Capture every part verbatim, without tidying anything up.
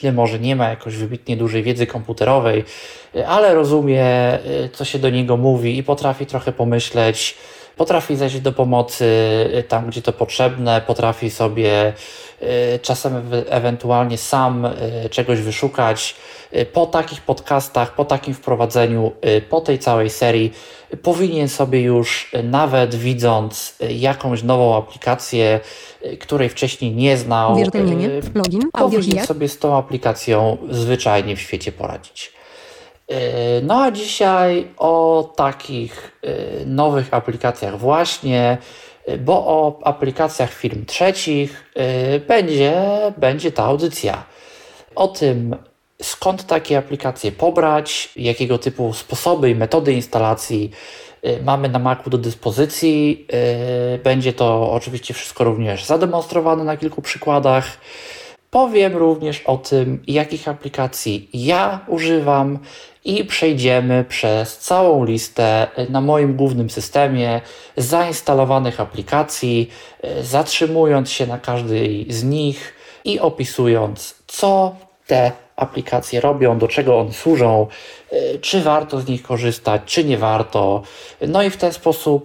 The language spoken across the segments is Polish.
techniczny, może nie ma jakoś wybitnie dużej wiedzy komputerowej, ale rozumie, co się do niego mówi i potrafi trochę pomyśleć, potrafi zajść do pomocy tam, gdzie to potrzebne, potrafi sobie czasem ewentualnie sam czegoś wyszukać. Po takich podcastach, po takim wprowadzeniu, po tej całej serii powinien sobie już, nawet widząc jakąś nową aplikację, której wcześniej nie znał, login, powinien sobie z tą aplikacją zwyczajnie w świecie poradzić. No a dzisiaj o takich nowych aplikacjach właśnie, bo o aplikacjach firm trzecich będzie, będzie ta audycja. O tym, skąd takie aplikacje pobrać, jakiego typu sposoby i metody instalacji mamy na Macu do dyspozycji. Będzie to oczywiście wszystko również zademonstrowane na kilku przykładach. Powiem również o tym, jakich aplikacji ja używam i przejdziemy przez całą listę na moim głównym systemie zainstalowanych aplikacji, zatrzymując się na każdej z nich i opisując, co te aplikacje robią, do czego one służą, czy warto z nich korzystać, czy nie warto. No i w ten sposób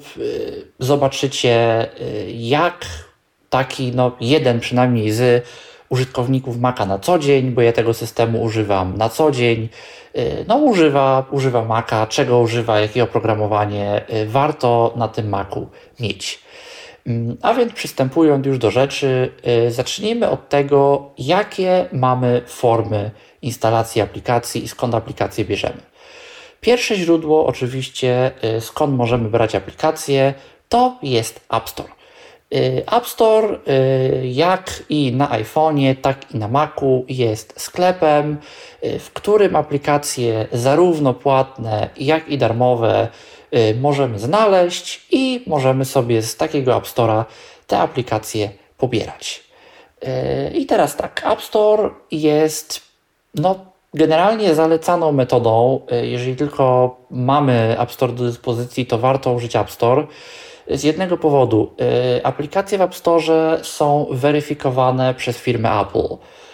zobaczycie, jak taki no, jeden przynajmniej z użytkowników Maca na co dzień, bo ja tego systemu używam na co dzień, no używa, używa Maca, czego używa, jakie oprogramowanie warto na tym Macu mieć. A więc przystępując już do rzeczy, zacznijmy od tego, jakie mamy formy instalacji aplikacji i skąd aplikacje bierzemy. Pierwsze źródło oczywiście, skąd możemy brać aplikacje, to jest App Store. App Store, jak i na iPhone'ie, tak i na Macu, jest sklepem, w którym aplikacje zarówno płatne, jak i darmowe możemy znaleźć i możemy sobie z takiego App Store'a te aplikacje pobierać. I teraz tak, App Store jest no, generalnie zalecaną metodą. Jeżeli tylko mamy App Store do dyspozycji, to warto użyć App Store. Z jednego powodu, aplikacje w App Store są weryfikowane przez firmę Apple.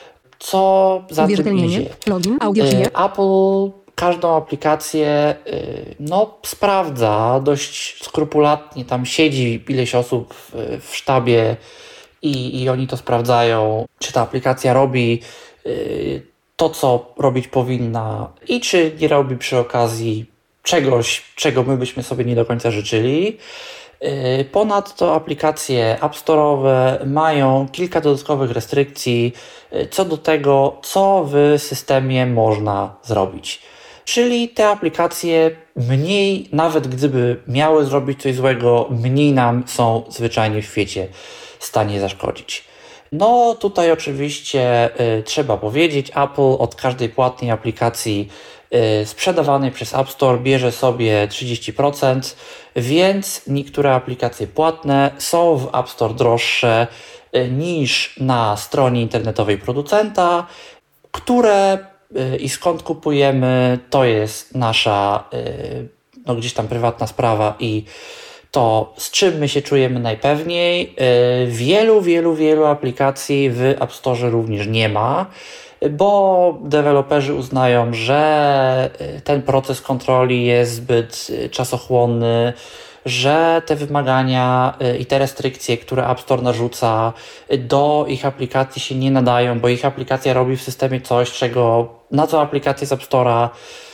Co za tym idzie? Login, audio, Apple każdą aplikację no, sprawdza dość skrupulatnie. Tam siedzi ileś osób w, w sztabie i, i oni to sprawdzają, czy ta aplikacja robi to, co robić powinna i czy nie robi przy okazji czegoś, czego my byśmy sobie nie do końca życzyli. Ponadto aplikacje App Store'owe mają kilka dodatkowych restrykcji co do tego, co w systemie można zrobić. Czyli te aplikacje mniej, nawet gdyby miały zrobić coś złego, mniej nam są zwyczajnie w świecie w stanie zaszkodzić. No tutaj oczywiście y, trzeba powiedzieć, Apple od każdej płatnej aplikacji y, sprzedawanej przez App Store bierze sobie trzydzieści procent, więc niektóre aplikacje płatne są w App Store droższe y, niż na stronie internetowej producenta, które y, i skąd kupujemy, to jest nasza y, no, gdzieś tam prywatna sprawa i to, z czym my się czujemy najpewniej. Wielu, wielu, wielu aplikacji w App Store również nie ma, bo deweloperzy uznają, że ten proces kontroli jest zbyt czasochłonny, że te wymagania i te restrykcje, które App Store narzuca, do ich aplikacji się nie nadają, bo ich aplikacja robi w systemie coś, czego na co aplikacje z App Store'a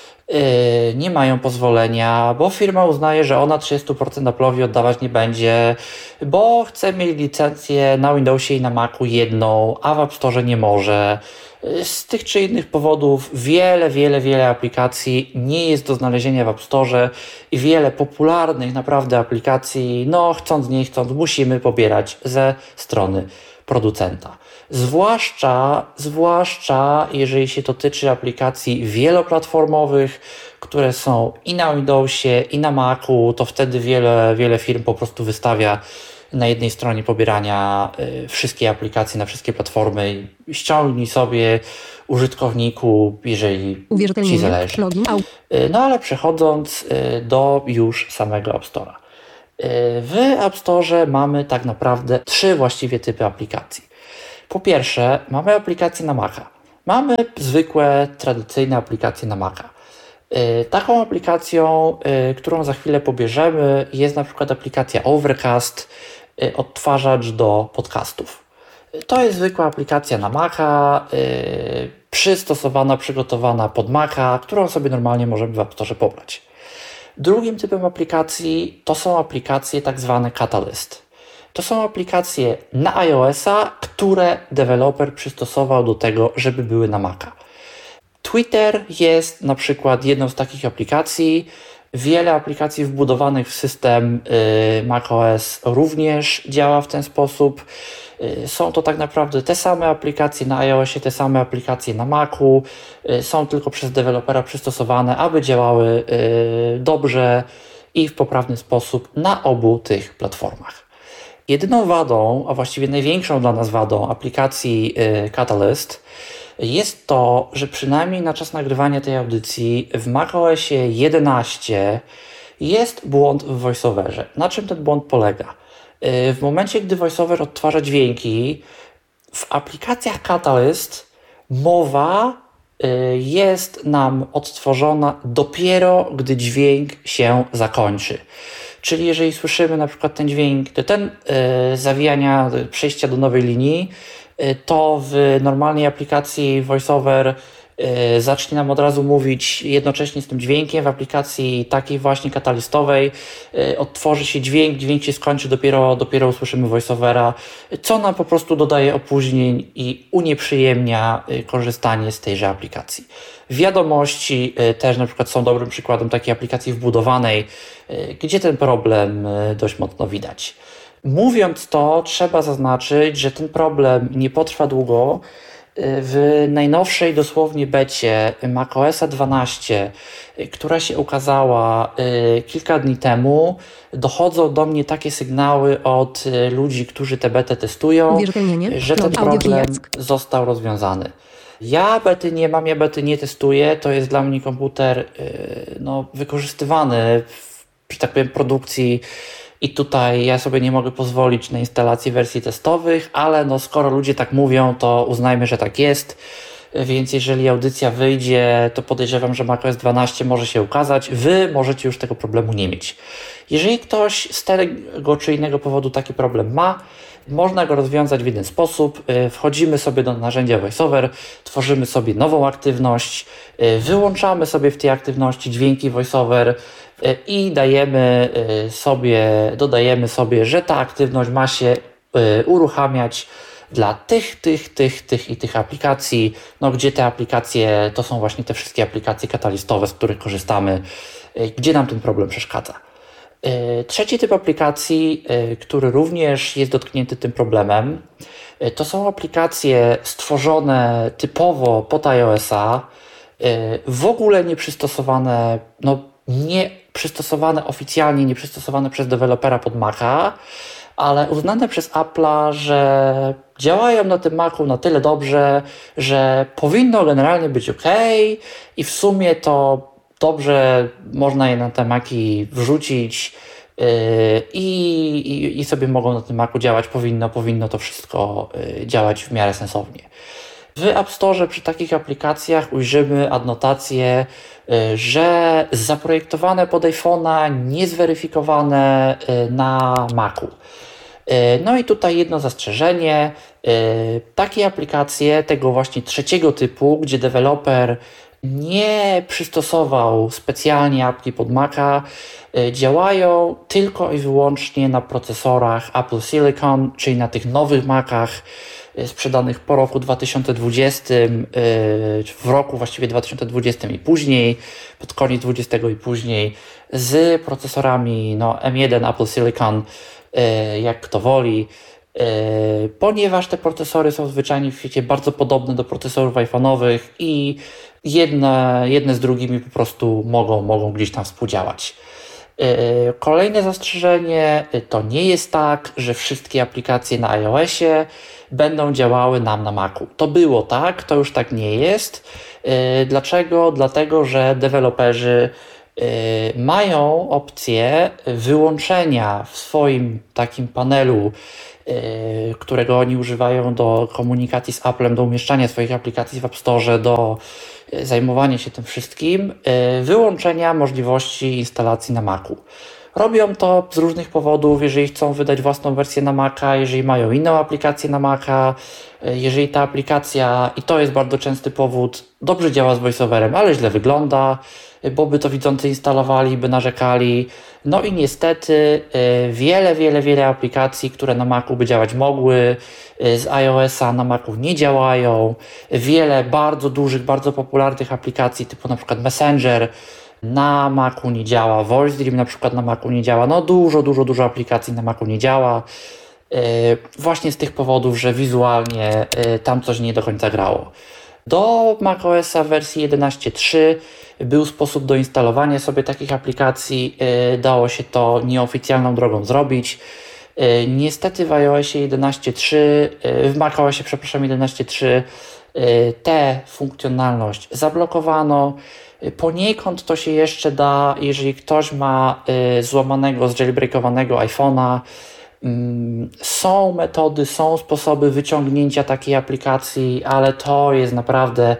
nie mają pozwolenia, bo firma uznaje, że ona trzydzieści procent Apple'owi oddawać nie będzie, bo chce mieć licencję na Windowsie i na Macu jedną, a w App Store nie może. Z tych czy innych powodów wiele, wiele, wiele aplikacji nie jest do znalezienia w App Store i wiele popularnych naprawdę aplikacji, no chcąc nie chcąc, musimy pobierać ze strony producenta. Zwłaszcza, zwłaszcza jeżeli się to tyczy aplikacji wieloplatformowych, które są i na Windowsie, i na Macu, to wtedy wiele, wiele firm po prostu wystawia na jednej stronie pobierania y, wszystkie aplikacje na wszystkie platformy. Ściągnij sobie, użytkowniku, jeżeli Ci zależy. Y, no ale przechodząc y, do już samego App Store'a. Y, w App Store mamy tak naprawdę trzy właściwie typy aplikacji. Po pierwsze, mamy aplikacje na Maca. Mamy zwykłe, tradycyjne aplikacje na Maca. Taką aplikacją, którą za chwilę pobierzemy, jest na przykład aplikacja Overcast, odtwarzacz do podcastów. To jest zwykła aplikacja na Maca, przystosowana, przygotowana pod Maca, którą sobie normalnie możemy w App Store pobrać. Drugim typem aplikacji to są aplikacje tak zwane Catalyst. To są aplikacje na iOS-a, które deweloper przystosował do tego, żeby były na Maca. Twitter jest na przykład jedną z takich aplikacji. Wiele aplikacji wbudowanych w system y, macOS również działa w ten sposób. Y, są to tak naprawdę te same aplikacje na iOSie, te same aplikacje na Macu. Y, są tylko przez dewelopera przystosowane, aby działały y, dobrze i w poprawny sposób na obu tych platformach. Jedyną wadą, a właściwie największą dla nas wadą aplikacji y, Catalyst jest to, że przynajmniej na czas nagrywania tej audycji w macOSie jedenaście jest błąd w VoiceOverze. Na czym ten błąd polega? W momencie, gdy VoiceOver odtwarza dźwięki, w aplikacjach Catalyst mowa jest nam odtworzona dopiero, gdy dźwięk się zakończy. Czyli jeżeli słyszymy na przykład ten dźwięk, ten zawijania, przejścia do nowej linii, to w normalnej aplikacji VoiceOver y, zacznie nam od razu mówić jednocześnie z tym dźwiękiem. W aplikacji takiej właśnie katalistowej y, odtworzy się dźwięk, dźwięk się skończy, dopiero, dopiero usłyszymy VoiceOvera, co nam po prostu dodaje opóźnień i unieprzyjemnia y, korzystanie z tejże aplikacji. Wiadomości y, też na przykład są dobrym przykładem takiej aplikacji wbudowanej, y, gdzie ten problem y, dość mocno widać. Mówiąc to, trzeba zaznaczyć, że ten problem nie potrwa długo. W najnowszej dosłownie becie macOSa dwanaście, która się ukazała kilka dni temu, dochodzą do mnie takie sygnały od ludzi, którzy tę betę testują, że ten problem został rozwiązany. Ja bety nie mam, ja bety nie testuję, to jest dla mnie komputer no, wykorzystywany w, że tak powiem, produkcji. I tutaj ja sobie nie mogę pozwolić na instalację wersji testowych, ale no skoro ludzie tak mówią, to uznajmy, że tak jest. Więc jeżeli audycja wyjdzie, to podejrzewam, że macOS dwanaście może się ukazać. Wy możecie już tego problemu nie mieć. Jeżeli ktoś z tego czy innego powodu taki problem ma, można go rozwiązać w jeden sposób. Wchodzimy sobie do narzędzia VoiceOver, tworzymy sobie nową aktywność, wyłączamy sobie w tej aktywności dźwięki VoiceOver i dajemy sobie, dodajemy sobie, że ta aktywność ma się uruchamiać dla tych, tych, tych, tych i tych aplikacji, no gdzie te aplikacje, to są właśnie te wszystkie aplikacje katalistowe, z których korzystamy, gdzie nam ten problem przeszkadza. Trzeci typ aplikacji, który również jest dotknięty tym problemem, to są aplikacje stworzone typowo pod iOS-a, w ogóle nie przystosowane, no nie przystosowane oficjalnie, nie przystosowane przez dewelopera pod Maca, ale uznane przez Apple'a, że działają na tym Macu na tyle dobrze, że powinno generalnie być ok i w sumie to dobrze można je na te Maci wrzucić yy, i, i sobie mogą na tym Macu działać. Powinno, powinno to wszystko yy, działać w miarę sensownie. W App Store przy takich aplikacjach ujrzymy adnotację, yy, że zaprojektowane pod iPhone'a, niezweryfikowane yy, na Macu. No i tutaj jedno zastrzeżenie, takie aplikacje tego właśnie trzeciego typu, gdzie deweloper nie przystosował specjalnie apki pod Maca, działają tylko i wyłącznie na procesorach Apple Silicon, czyli na tych nowych Macach sprzedanych po roku dwa tysiące dwudziestym, w roku właściwie dwa tysiące dwudziestym i później, pod koniec dwudziestego i później, z procesorami no, M jeden Apple Silicon, jak kto woli, ponieważ te procesory są zwyczajnie w świecie bardzo podobne do procesorów iPhone'owych i jedne, jedne z drugimi po prostu mogą, mogą gdzieś tam współdziałać. Kolejne zastrzeżenie, to nie jest tak, że wszystkie aplikacje na iOSie będą działały nam na Macu. To było tak, to już tak nie jest. Dlaczego? Dlatego, że deweloperzy mają opcję wyłączenia w swoim takim panelu, którego oni używają do komunikacji z Applem, do umieszczania swoich aplikacji w App Store, do zajmowania się tym wszystkim, wyłączenia możliwości instalacji na Macu. Robią to z różnych powodów, jeżeli chcą wydać własną wersję na Maca, jeżeli mają inną aplikację na Maca, jeżeli ta aplikacja, i to jest bardzo częsty powód, dobrze działa z VoiceOverem, ale źle wygląda, bo by to widzący instalowali, by narzekali. No i niestety wiele, wiele, wiele aplikacji, które na Macu by działać mogły, z iOS-a na Macu nie działają. Wiele bardzo dużych, bardzo popularnych aplikacji, typu na przykład Messenger, na Macu nie działa, VoiceDream na przykład na Macu nie działa, no dużo, dużo, dużo aplikacji na Macu nie działa, yy, właśnie z tych powodów, że wizualnie yy, tam coś nie do końca grało. Do macOSa w wersji jedenaście trzy był sposób do instalowania sobie takich aplikacji, yy, dało się to nieoficjalną drogą zrobić. Yy, niestety w iOSie jedenaście trzy, yy, w macOSie, przepraszam, jedenaście trzy yy, tę funkcjonalność zablokowano. Poniekąd to się jeszcze da, jeżeli ktoś ma y, złamanego, zjailbreakowanego iPhone'a. Y, są metody, są sposoby wyciągnięcia takiej aplikacji, ale to jest naprawdę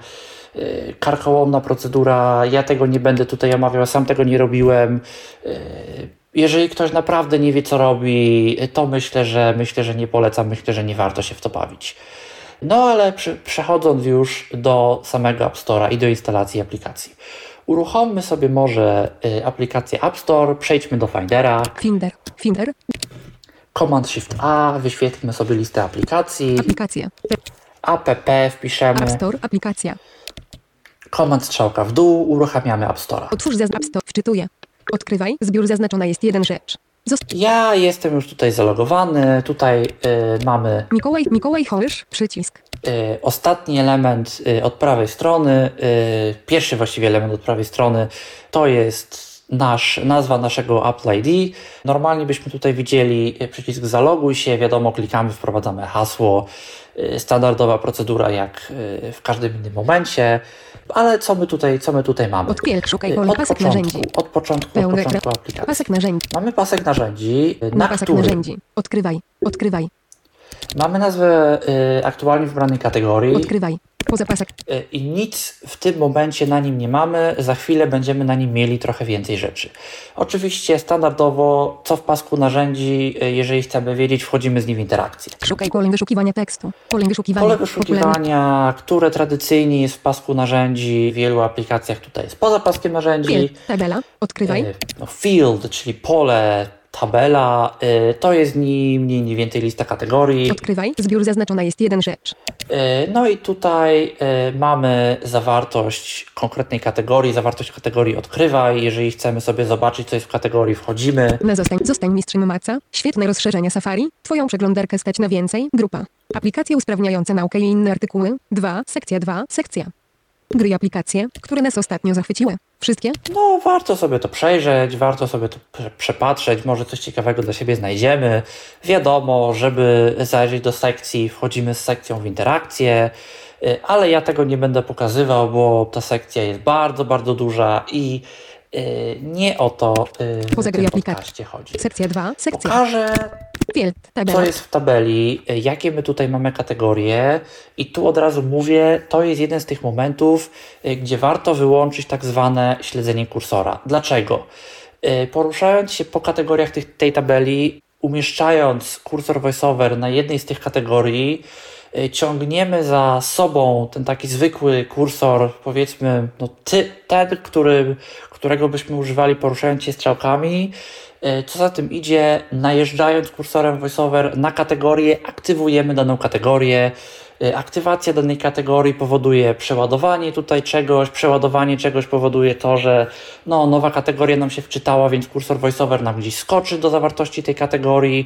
y, karkołomna procedura. Ja tego nie będę tutaj omawiał, sam tego nie robiłem. Y, jeżeli ktoś naprawdę nie wie, co robi, to myślę, że myślę, że nie polecam, myślę, że nie warto się w to bawić. No ale przy, przechodząc już do samego App Store'a i do instalacji aplikacji. Uruchommy sobie może y, aplikację App Store, przejdźmy do Findera. Finder, Finder. Command-Shift-A, wyświetlmy sobie listę aplikacji. Aplikacje. App wpiszemy. App Store, aplikacja. Command strzałka w dół, uruchamiamy App Store'a. Otwórz zaz App Store, wczytuję. Odkrywaj, zbiór zaznaczona jest jeden rzecz. Zost- ja jestem już tutaj zalogowany, tutaj y, mamy Mikołaj, Mikołaj Hołysz, przycisk. y, ostatni element y, od prawej strony, y, pierwszy właściwie element od prawej strony, to jest nasz, nazwa naszego Apple I D. Normalnie byśmy tutaj widzieli przycisk zaloguj się, wiadomo, klikamy, wprowadzamy hasło, y, standardowa procedura jak y, w każdym innym momencie. Ale co my tutaj, co my tutaj mamy? Odkiel, szukaj pole, Od pasek początku, narzędzi. od początku, od Pełny początku ekran. aplikacji. Pasek narzędzi. Mamy pasek narzędzi, Na na pasek którym narzędzi. Odkrywaj, odkrywaj, mamy nazwę y, aktualnie wybranej kategorii odkrywaj. Poza pasek. y, i nic w tym momencie na nim nie mamy. Za chwilę będziemy na nim mieli trochę więcej rzeczy. Oczywiście standardowo, co w pasku narzędzi, y, jeżeli chcemy wiedzieć, wchodzimy z nim w interakcję. Szukaj pole wyszukiwania tekstu. Pole wyszukiwania. Pole Popularne. wyszukiwania, które tradycyjnie jest w pasku narzędzi, w wielu aplikacjach tutaj jest poza paskiem narzędzi. Field, tabela. Odkrywaj. Y, no, field, czyli pole, tabela, y, to jest ni mniej, ni więcej lista kategorii. Odkrywaj. Zbiór zaznaczona jest jeden rzecz. Y, no i tutaj y, mamy zawartość konkretnej kategorii, zawartość kategorii odkrywaj. Jeżeli chcemy sobie zobaczyć, co jest w kategorii, wchodzimy. Na zostań, zostań mistrzem Maca. Świetne rozszerzenia Safari. Twoją przeglądarkę stać na więcej. Grupa. Aplikacje usprawniające naukę i inne artykuły. dwa. Sekcja dwa. Sekcja. Gry i aplikacje, które nas ostatnio zachwyciły. Wszystkie? No, warto sobie to przejrzeć, warto sobie to prze- przepatrzeć, może coś ciekawego dla siebie znajdziemy. Wiadomo, żeby zajrzeć do sekcji, wchodzimy z sekcją w interakcję, y, ale ja tego nie będę pokazywał, bo ta sekcja jest bardzo, bardzo duża i y, nie o to y, Poza w gry i tym aplikacji. podcaście chodzi. Sekcja dwa. Sekcja. Pokażę, Field, tabela. co jest w tabeli, y, jakie my tutaj mamy kategorie i tu od razu mówię, to jest jeden z tych momentów, y, gdzie warto wyłączyć tak zwane śledzenie kursora. Dlaczego? Y, Poruszając się po kategoriach tych, tej tabeli, umieszczając kursor VoiceOver na jednej z tych kategorii, y, ciągniemy za sobą ten taki zwykły kursor, powiedzmy, no ty, ten, który, którego byśmy używali poruszając się strzałkami. Y, Co za tym idzie, najeżdżając kursorem VoiceOver na kategorię, aktywujemy daną kategorię. Y, Aktywacja danej kategorii powoduje przeładowanie tutaj czegoś, przeładowanie czegoś powoduje to, że no, nowa kategoria nam się wczytała, więc kursor VoiceOver nam gdzieś skoczy do zawartości tej kategorii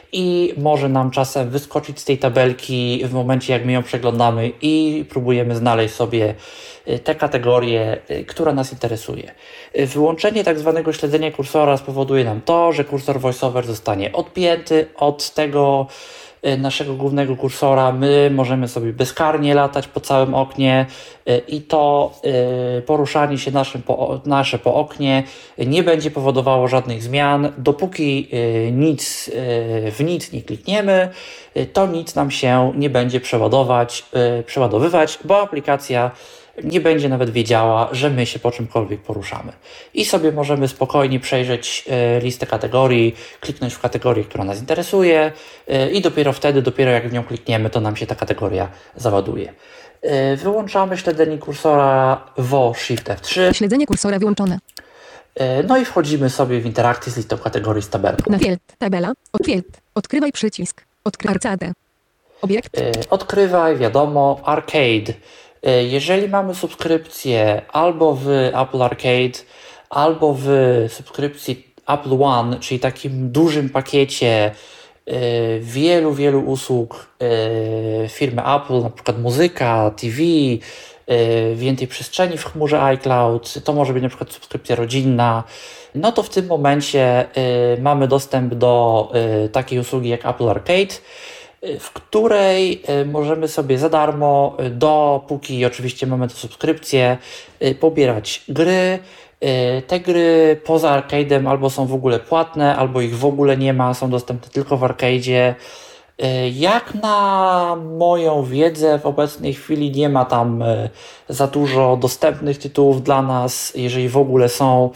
i może nam czasem wyskoczyć z tej tabelki w momencie, jak my ją przeglądamy i próbujemy znaleźć sobie y, tę kategorię, y, która nas interesuje. Y, Wyłączenie tak zwanego śledzenia kursora spowoduje nam to, że kursor VoiceOver zostanie odpięty od tego naszego głównego kursora, my możemy sobie bezkarnie latać po całym oknie i to poruszanie się naszym po, nasze po oknie nie będzie powodowało żadnych zmian. Dopóki nic w nic nie klikniemy, to nic nam się nie będzie przeładować, przeładowywać, bo aplikacja nie będzie nawet wiedziała, że my się po czymkolwiek poruszamy. I sobie możemy spokojnie przejrzeć listę kategorii, kliknąć w kategorię, która nas interesuje i dopiero wtedy, dopiero jak w nią klikniemy, to nam się ta kategoria załaduje. Wyłączamy śledzenie kursora W O Shift F trzy. Śledzenie kursora wyłączone. No i wchodzimy sobie w interakcję z listą kategorii z tabelką. Na field, tabela, od field, odkrywaj przycisk, odkryj arcadę. Obiekt. Odkrywaj, wiadomo, Arcade. Jeżeli mamy subskrypcję albo w Apple Arcade, albo w subskrypcji Apple One, czyli takim dużym pakiecie wielu, wielu usług firmy Apple, na przykład muzyka, T V, więcej przestrzeni w chmurze iCloud, to może być na przykład subskrypcja rodzinna, no to w tym momencie mamy dostęp do takiej usługi jak Apple Arcade, w której możemy sobie za darmo, dopóki oczywiście mamy tę subskrypcję, pobierać gry. Te gry poza arcade'em albo są w ogóle płatne, albo ich w ogóle nie ma, są dostępne tylko w arcade'zie. Jak na moją wiedzę, w obecnej chwili nie ma tam za dużo dostępnych tytułów dla nas, jeżeli w ogóle są,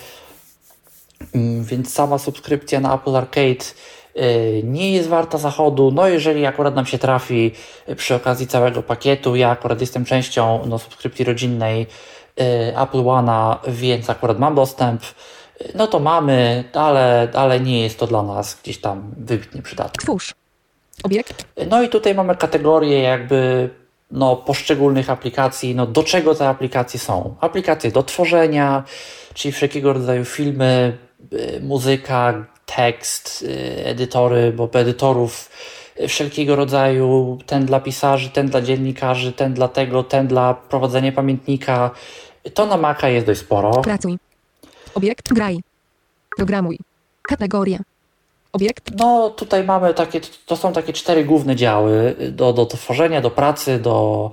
więc sama subskrypcja na Apple Arcade nie jest warta zachodu. No jeżeli akurat nam się trafi przy okazji całego pakietu, ja akurat jestem częścią no, subskrypcji rodzinnej Apple One'a, więc akurat mam dostęp, no to mamy, ale, ale nie jest to dla nas gdzieś tam wybitnie przydatne. Twórz. Obiekt. No i tutaj mamy kategorie jakby no, poszczególnych aplikacji, no do czego te aplikacje są. Aplikacje do tworzenia, czyli wszelkiego rodzaju filmy, muzyka, tekst, edytory, bo edytorów wszelkiego rodzaju, ten dla pisarzy, ten dla dziennikarzy, ten dla tego, ten dla prowadzenia pamiętnika. To na Maca jest dość sporo. Pracuj. Obiekt. Graj. Programuj. Kategoria. Obiekt. No tutaj mamy takie, to są takie cztery główne działy do, do tworzenia, do pracy, do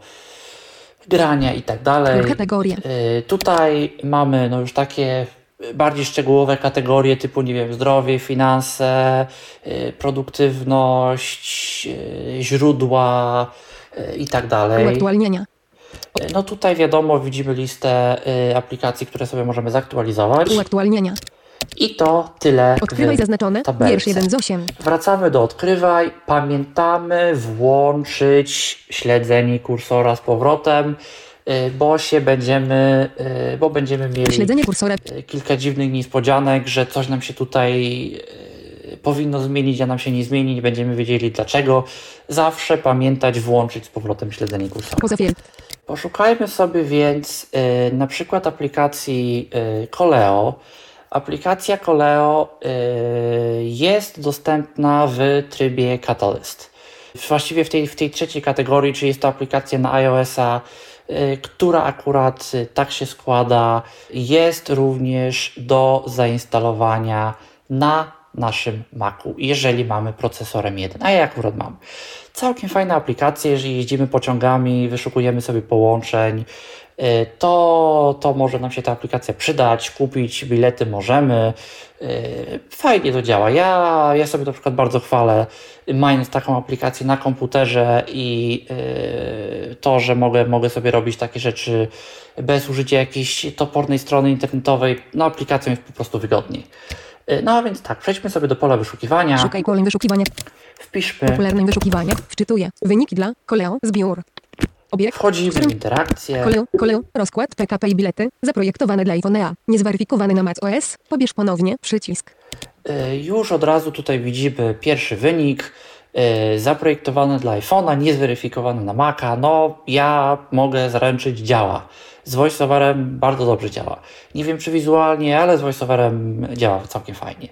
grania i tak dalej. Kategoria. Y, tutaj mamy no już takie bardziej szczegółowe kategorie typu, nie wiem, zdrowie, finanse, y, produktywność, y, źródła y, i tak dalej. Uaktualnienia. Y, no tutaj wiadomo, widzimy listę y, aplikacji, które sobie możemy zaktualizować. Uaktualnienia. I to tyle. Odkrywaj zaznaczone. tabelce. Wiersz jeden z osiem. Wracamy do odkrywaj. Pamiętamy włączyć śledzenie kursora z powrotem, bo się będziemy, bo będziemy mieli Śledzenie kursora. kilka dziwnych niespodzianek, że coś nam się tutaj powinno zmienić, a nam się nie zmieni, nie będziemy wiedzieli dlaczego. Zawsze pamiętać włączyć z powrotem śledzenie kursora. Poza field. Poszukajmy sobie więc na przykład aplikacji Koleo. Aplikacja Koleo y, jest dostępna w trybie Catalyst. Właściwie w tej, w tej trzeciej kategorii, czyli jest to aplikacja na iOS-a, y, która akurat y, tak się składa, jest również do zainstalowania na naszym Macu, jeżeli mamy procesor M jeden, a ja akurat mam. Całkiem fajna aplikacja, jeżeli jeździmy pociągami, wyszukujemy sobie połączeń, to, to może nam się ta aplikacja przydać, kupić bilety możemy. Fajnie to działa. Ja, ja sobie na przykład bardzo chwalę, mając taką aplikację na komputerze i to, że mogę, mogę sobie robić takie rzeczy bez użycia jakiejś topornej strony internetowej. No aplikacją jest po prostu wygodniej. No a więc tak, przejdźmy sobie do pola wyszukiwania. Szukaj polem wyszukiwania. Wpiszmy. Popularnym wyszukiwania. Wczytuję. Wyniki dla Koleo. Zbiór. Obiekt. Wchodzimy w interakcję. Koleo, Koleo, rozkład, P K P i bilety, zaprojektowane dla iPhone'a, niezweryfikowany na macOS, pobierz ponownie, przycisk. Już od razu tutaj widzimy pierwszy wynik, zaprojektowany dla iPhone'a, niezweryfikowany na Maca. No, ja mogę zaręczyć, działa. Z VoiceOverem bardzo dobrze działa. Nie wiem czy wizualnie, ale z VoiceOverem działa całkiem fajnie.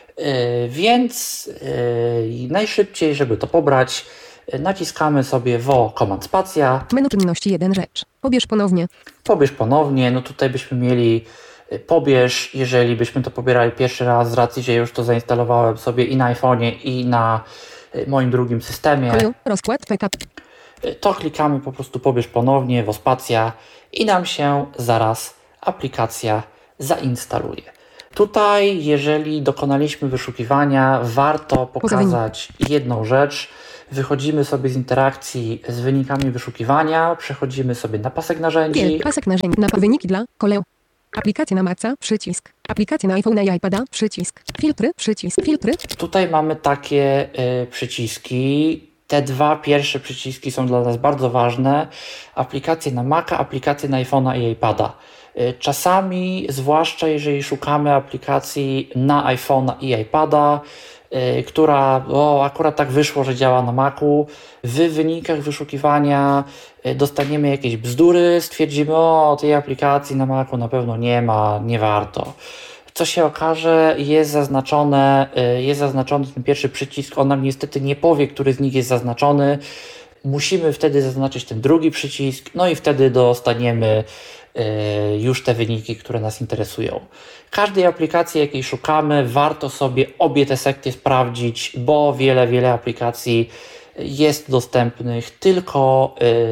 Więc najszybciej, żeby to pobrać, naciskamy sobie W O Command Spacja. Menu czynności jeden rzecz. Pobierz ponownie. Pobierz ponownie. No tutaj byśmy mieli pobierz, jeżeli byśmy to pobierali pierwszy raz, z racji, że już to zainstalowałem sobie i na iPhone'ie, i na moim drugim systemie. Koleju, rozkład P K. To klikamy po prostu pobierz ponownie, Wospacja i nam się zaraz aplikacja zainstaluje. Tutaj, jeżeli dokonaliśmy wyszukiwania, warto pokazać jedną rzecz. Wychodzimy sobie z interakcji z wynikami wyszukiwania, przechodzimy sobie na pasek narzędzi. Piel, pasek narzędzi, na wyniki dla koleu. Aplikacje na Maca, przycisk. Aplikacje na iPhone i iPada, przycisk. Filtry, przycisk. Filtry. Tutaj mamy takie y, przyciski. Te dwa pierwsze przyciski są dla nas bardzo ważne. Aplikacje na Maca, aplikacje na iPhone'a i iPada. Y, czasami, zwłaszcza jeżeli szukamy aplikacji na iPhone'a i iPada, y, która o, akurat tak wyszło, że działa na Macu, w wynikach wyszukiwania y, dostaniemy jakieś bzdury, stwierdzimy, o, tej aplikacji na Macu na pewno nie ma, nie warto. Co się okaże, jest zaznaczone, jest zaznaczony ten pierwszy przycisk, on nam niestety nie powie, który z nich jest zaznaczony. Musimy wtedy zaznaczyć ten drugi przycisk, no i wtedy dostaniemy już te wyniki, które nas interesują. Każdej aplikacji, jakiej szukamy, warto sobie obie te sekcje sprawdzić, bo wiele, wiele aplikacji jest dostępnych tylko,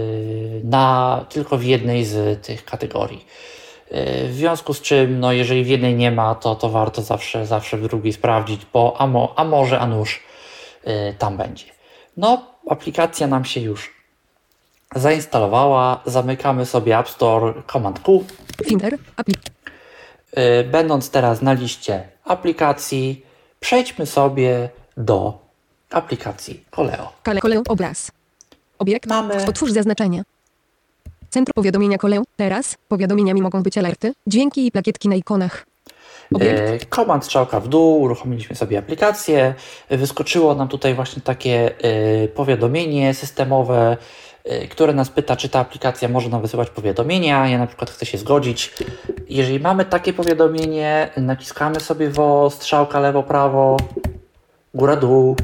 na, tylko w jednej z tych kategorii. W związku z czym, no jeżeli w jednej nie ma, to, to warto zawsze, zawsze w drugiej sprawdzić, bo a, mo, a może, a nuż yy, tam będzie. No, aplikacja nam się już zainstalowała. Zamykamy sobie App Store, Command Q. Finder, apli. Yy, będąc teraz na liście aplikacji, przejdźmy sobie do aplikacji Koleo. Kale, koleu, obraz. Obiekt. Mamy... Otwórz zaznaczenie. Centrum powiadomienia koleu. Teraz powiadomieniami mogą być alerty, dźwięki i plakietki na ikonach. Obiekt. Komand strzałka w dół, uruchomiliśmy sobie aplikację. Wyskoczyło nam tutaj właśnie takie y, powiadomienie systemowe, y, które nas pyta, czy ta aplikacja może nam wysyłać powiadomienia. Ja na przykład chcę się zgodzić. Jeżeli mamy takie powiadomienie, naciskamy sobie w strzałka lewo, prawo, góra, dół.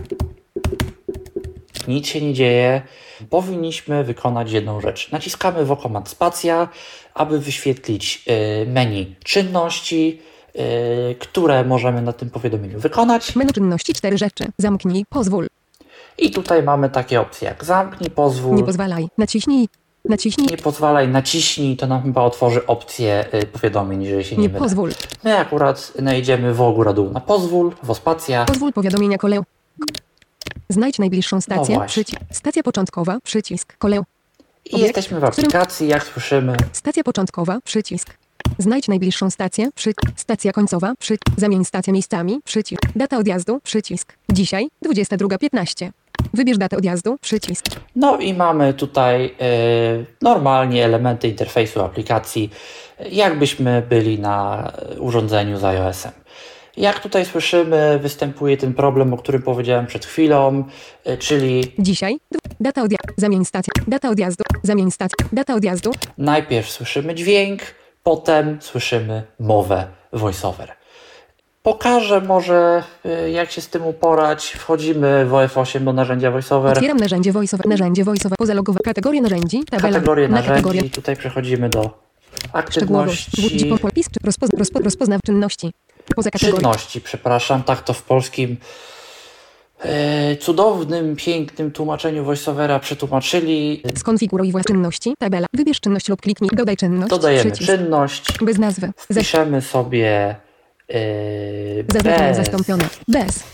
Nic się nie dzieje. Powinniśmy wykonać jedną rzecz. Naciskamy w komand spacja, aby wyświetlić y, menu czynności, y, które możemy na tym powiadomieniu wykonać. Menu czynności, cztery rzeczy. Zamknij, pozwól. I tutaj mamy takie opcje jak zamknij, pozwól. Nie pozwalaj, naciśnij, naciśnij. Nie pozwalaj, naciśnij, to nam chyba otworzy opcję y, powiadomień, jeżeli się nie, Nie mylę. pozwól. My akurat znajdziemy w góra dół na pozwól, w spacja. Pozwól powiadomienia koleu. Znajdź najbliższą stację, No przycisk. Stacja początkowa, przycisk, koleu. I jesteśmy w aplikacji, jak słyszymy. Stacja początkowa, przycisk. Znajdź najbliższą stację, przycisk. Stacja końcowa, przycisk. Zamień stację miejscami, przycisk. Data odjazdu, przycisk. Dzisiaj, dwudziesta druga piętnaście. Wybierz datę odjazdu, przycisk. No i mamy tutaj y, normalnie elementy interfejsu aplikacji, jakbyśmy byli na urządzeniu z iOS-em. Jak tutaj słyszymy, występuje ten problem, o którym powiedziałem przed chwilą, y, czyli Dzisiaj, data odjazdu, zamień stację, data odjazdu, zamień stację, data odjazdu. najpierw słyszymy dźwięk, potem słyszymy mowę voiceover. Pokażę może, y, jak się z tym uporać. Wchodzimy w O F osiem do narzędzia voiceover. Otwieram narzędzie voiceover, narzędzie voiceover, pozalogowa, kategoria narzędzi, tabela, Kategorię na narzędzi. kategorię, Tutaj przechodzimy do szczegółowość, aktywności. wódź, popis, czy rozpoz, rozpo, rozpoznaw czynności, poza kategorią, Czynności, przepraszam, tak to w polskim e, cudownym, pięknym tłumaczeniu voiceovera przetłumaczyli. skonfiguruj własne czynności, tabela, wybierz czynność lub kliknij, dodaj czynność, Dodajemy przycisk, czynność, bez nazwy, Zas- piszemy sobie e, zaznaczone, bez zastąpione, bez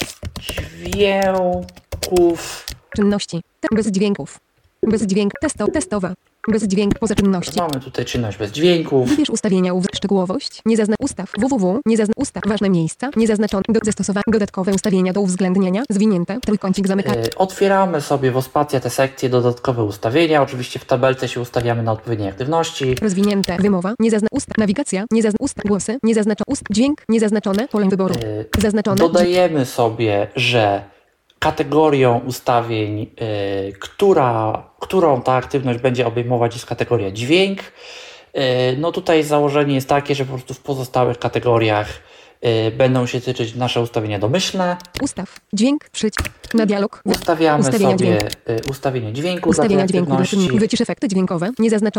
dźwięków. czynności, te- bez dźwięków, bez dźwięk, testo, testowa, bez dźwięk, poza czynności. Mamy tutaj czynność bez dźwięków. Wybierz ustawienia, uw- szczegółowość, nie zaznacz ustaw, www, nie zaznacz ustaw, ważne miejsca, nie zaznaczone, do zastosowania, dodatkowe ustawienia do uwzględnienia, zwinięte, trójkącik zamyka, E, Otwieramy sobie w Ospacja te sekcje, dodatkowe ustawienia. Oczywiście w tabelce się ustawiamy na odpowiedniej aktywności. rozwinięte, wymowa, nie zaznacz ustaw, nawigacja, nie zaznacz ustaw, głosy, nie zaznacz ust, dźwięk, nie zaznaczone, pole wyboru, E, zaznaczone, Dodajemy sobie, że kategorią ustawień, y, która, którą ta aktywność będzie obejmować, jest kategoria dźwięk. Y, no tutaj założenie jest takie, że po prostu w pozostałych kategoriach y, będą się tyczyć nasze ustawienia domyślne. ustaw, dźwięk, przycisk, na dialog, wy- Ustawiamy ustawienia sobie dźwięku. y, ustawienie dźwięku ustawienia dla tej dźwięku, dla aktywności. czynników, wycisz efekty dźwiękowe, nie zaznaczone,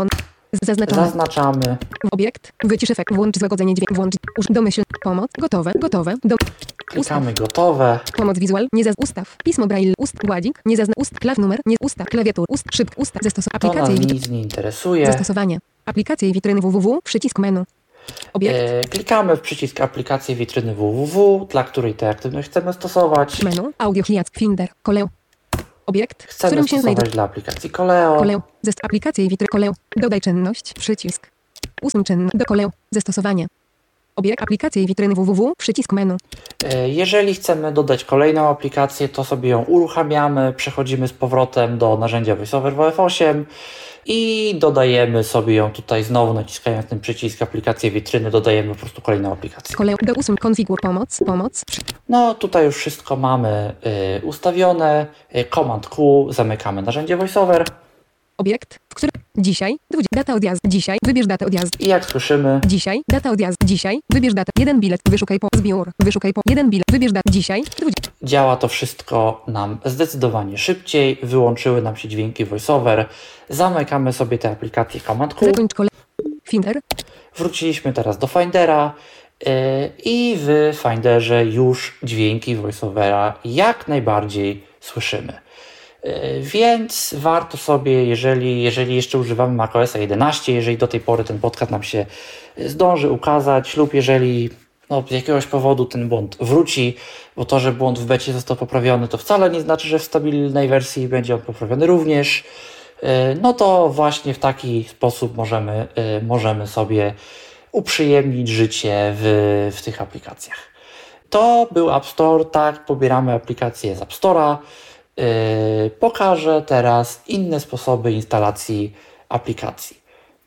Zaznaczone. Zaznaczamy. Obiekt. Wycisz efekt. Włącz złagodzenie dźwięku. Włącz. Uż. Domyśl. Pomoc. Gotowe. Gotowe. Do. Klikamy gotowe. Pomoc wizual. Nie zaz. Ustaw. Pismo braille. Ust. Gładzik. Nie zazna. Ust. Klaw numer. Nie. Ustaw. Klawiatur. Ust. Szyb. Ustaw. Zastosowanie. To Aplikacje nas i witryny. nic nie interesuje. Zastosowanie. Aplikacje i witryny www. Przycisk menu. Obiekt. E, klikamy w przycisk aplikację witryny www, dla której tę aktywność chcemy stosować. Menu. Audio Hiac. Finder. Koleo. Obiekt. W Chcemy którym się stosować znajduje. dla aplikacji Koleo. Koleo. Zest. Aplikacje i witryny. Koleo. Dodaj czynność. Przycisk. Usuń czynność. Do Koleo. Zastosowanie. Obiekt. Aplikacje i witryny www. Przycisk menu. E, Jeżeli chcemy dodać kolejną aplikację, to sobie ją uruchamiamy, przechodzimy z powrotem do narzędzia VoiceOver w F osiem i dodajemy sobie ją tutaj znowu, naciskając ten przycisk aplikację witryny, dodajemy po prostu kolejną aplikację. Koleo. Do usuń. Konfigur. Pomoc. Pomoc. Przy- No tutaj już wszystko mamy y, ustawione. Y, Command Q, zamykamy narzędzie VoiceOver Obiekt. W którym. Dzisiaj. dwudziesta. Data odjazdu. Dzisiaj. Wybierz datę odjazdu. i jak słyszymy, Dzisiaj. Data odjazdu. Dzisiaj. Wybierz datę. Jeden bilet. Wyszukaj po. Zbiór. Wyszukaj po. Jeden bilet. Wybierz datę. Dzisiaj. dwudziesta. działa to wszystko nam zdecydowanie szybciej. Wyłączyły nam się dźwięki VoiceOver. Zamykamy sobie tę aplikację Command Q. Zakończ kole. Finder. Wróciliśmy teraz do Findera yy, i w Finderze już dźwięki VoiceOvera jak najbardziej słyszymy. Yy, więc warto sobie, jeżeli, jeżeli jeszcze używamy macOS jedenaście, jeżeli do tej pory ten podcast nam się zdąży ukazać lub jeżeli no, z jakiegoś powodu ten błąd wróci, bo to, że błąd w becie został poprawiony, to wcale nie znaczy, że w stabilnej wersji będzie on poprawiony również. No to właśnie w taki sposób możemy, możemy sobie uprzyjemnić życie w, w tych aplikacjach. To był App Store, tak, pobieramy aplikacje z App Store'a. Yy, pokażę teraz inne sposoby instalacji aplikacji.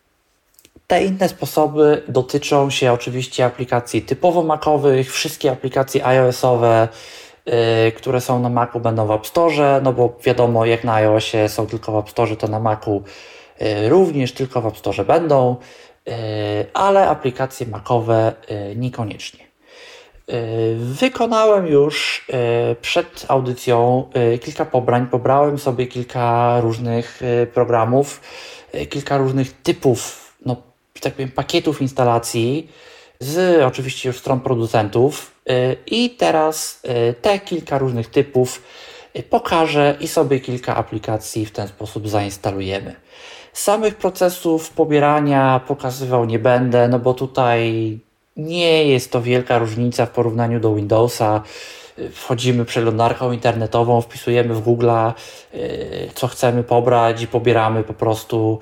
Te inne sposoby dotyczą się oczywiście aplikacji typowo macowych, wszystkie aplikacje iOS-owe, Yy, które są na Macu, będą w App Store, no bo wiadomo, jak na iOSie są tylko w App Store, to na Macu yy, również tylko w App Store będą, yy, ale aplikacje macowe yy, niekoniecznie. Yy, wykonałem już yy, przed audycją yy, kilka pobrań, pobrałem sobie kilka różnych yy, programów, yy, kilka różnych typów, no, że tak powiem, pakietów instalacji, z oczywiście już stron producentów i teraz te kilka różnych typów pokażę i sobie kilka aplikacji w ten sposób zainstalujemy. Samych procesów pobierania pokazywał nie będę, no bo tutaj nie jest to wielka różnica w porównaniu do Windowsa. Wchodzimy przeglądarką internetową, wpisujemy w Google'a co chcemy pobrać i pobieramy po prostu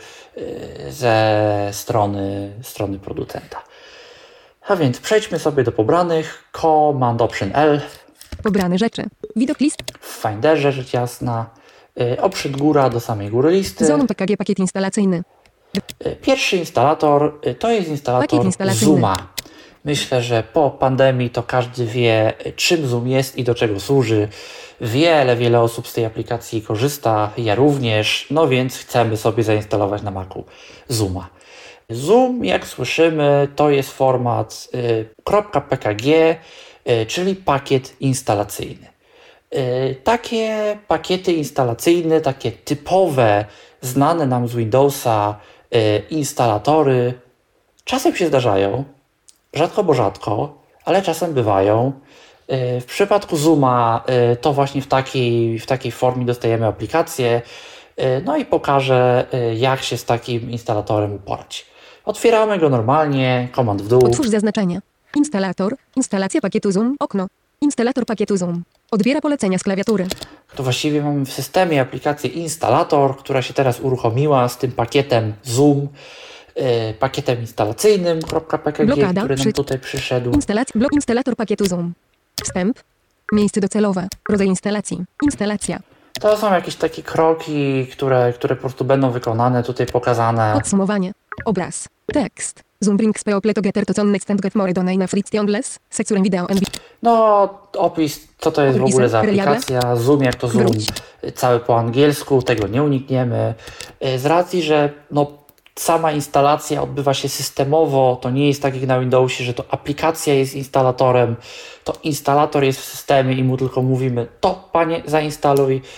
ze strony, strony producenta. A więc przejdźmy sobie do pobranych. Command Option L. Pobrane rzeczy. Widok list. W Finderze rzecz jasna. Yy, Option góra do samej góry listy. Zoom P K G pakiet instalacyjny. Yy, pierwszy instalator yy, to jest instalator Pakiet instalacyjny. Zooma. Myślę, że po pandemii to każdy wie, czym Zoom jest i do czego służy. Wiele, wiele osób z tej aplikacji korzysta, ja również, no więc chcemy sobie zainstalować na Macu Zooma. Zoom, jak słyszymy, to jest format y, .pkg, y, czyli pakiet instalacyjny. Y, takie pakiety instalacyjne, takie typowe, znane nam z Windowsa y, instalatory czasem się zdarzają, rzadko bo rzadko, ale czasem bywają. Y, w przypadku Zooma y, to właśnie w takiej, w takiej formie dostajemy aplikację, y, no i pokażę, y, jak się z takim instalatorem uporać. Otwieramy go normalnie, komand w dół. Otwórz zaznaczenie. Instalator. Instalacja pakietu Zoom. Okno. Instalator pakietu Zoom. Odbiera polecenia z klawiatury. To właściwie mamy w systemie aplikację instalator, która się teraz uruchomiła z tym pakietem Zoom, yy, pakietem instalacyjnym .pkg, Blokada, który nam przy- tutaj przyszedł. Instalacja. Blok instalator pakietu Zoom. Wstęp. Miejsce docelowe. Rodzaj instalacji. Instalacja. To są jakieś takie kroki, które, które po prostu będą wykonane, tutaj pokazane. Podsumowanie. Obraz. Tekst. Zoom brings people together to connect and get more done in a free less. Seksurem wideo and No, opis, co to jest w ogóle za Reliable. aplikacja, Zoom, jak to Zoom, Wróć. cały po angielsku, tego nie unikniemy. Z racji, że no, sama instalacja odbywa się systemowo, to nie jest tak jak na Windowsie, że to aplikacja jest instalatorem, to instalator jest w systemie i mu tylko mówimy, to panie zainstaluj.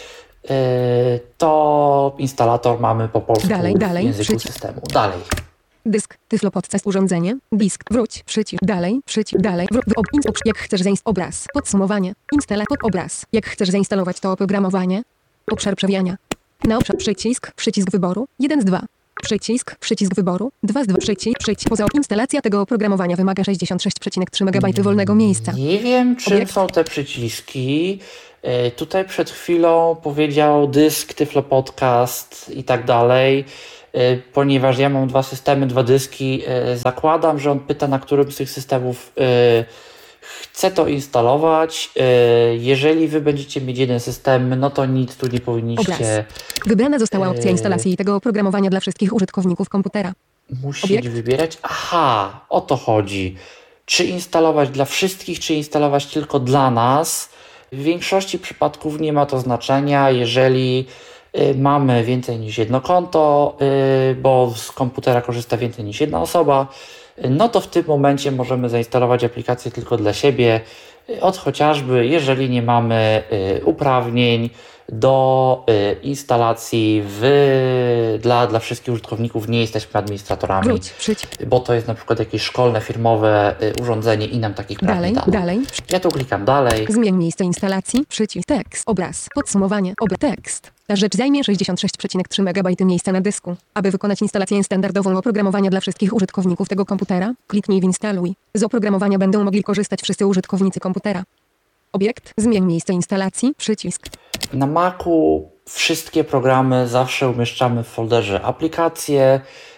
to instalator mamy po polsku Dalej, dalej, w języku przycisk. systemu. Dalej. Dysk, Tyflo Podcast urządzenie, disk, wróć, przycisk, dalej, przycisk, dalej, wró- w- ob- ins- ob- jak chcesz zainstalować obraz, podsumowanie, instalator obraz, jak chcesz zainstalować to oprogramowanie, obszar przewijania, na obszar przycisk, przycisk wyboru, jeden z dwa, przycisk, przycisk wyboru, dwa z dwa, przycisk, przycisk, poza instalacja tego oprogramowania wymaga sześćdziesiąt sześć przecinek trzy megabajty wolnego miejsca. Nie wiem, czym Obiekt. są te przyciski. E, Tutaj przed chwilą powiedział dysk, Tyflo Podcast i tak dalej. E, Ponieważ ja mam dwa systemy, dwa dyski, e, zakładam, że on pyta, na którym z tych systemów e, chce to instalować. E, Jeżeli wy będziecie mieć jeden system, no to nic tu nie powinniście Obraz. Wybrana została opcja Yy. instalacji tego oprogramowania dla wszystkich użytkowników komputera. musieć Obiekt. wybierać. Aha, o to chodzi. Czy instalować dla wszystkich, czy instalować tylko dla nas? W większości przypadków nie ma to znaczenia, jeżeli y, mamy więcej niż jedno konto, y, bo z komputera korzysta więcej niż jedna osoba, y, no to w tym momencie możemy zainstalować aplikację tylko dla siebie, y, od chociażby jeżeli nie mamy y, uprawnień do y, instalacji w, dla, dla wszystkich użytkowników, nie jesteśmy administratorami, Wróć, przycisk, bo to jest na przykład jakieś szkolne, firmowe y, urządzenie i nam takich praw dalej, nie dano. dalej, Ja tu klikam dalej. zmień miejsce instalacji, przycisk, tekst, obraz, podsumowanie, ob tekst. Ta rzecz zajmie sześćdziesiąt sześć przecinek trzy megabajty miejsca na dysku. Aby wykonać instalację standardową oprogramowania dla wszystkich użytkowników tego komputera, kliknij w instaluj. Z oprogramowania będą mogli korzystać wszyscy użytkownicy komputera. Obiekt, zmień miejsce instalacji, przycisk. Na Macu wszystkie programy zawsze umieszczamy w folderze aplikacje.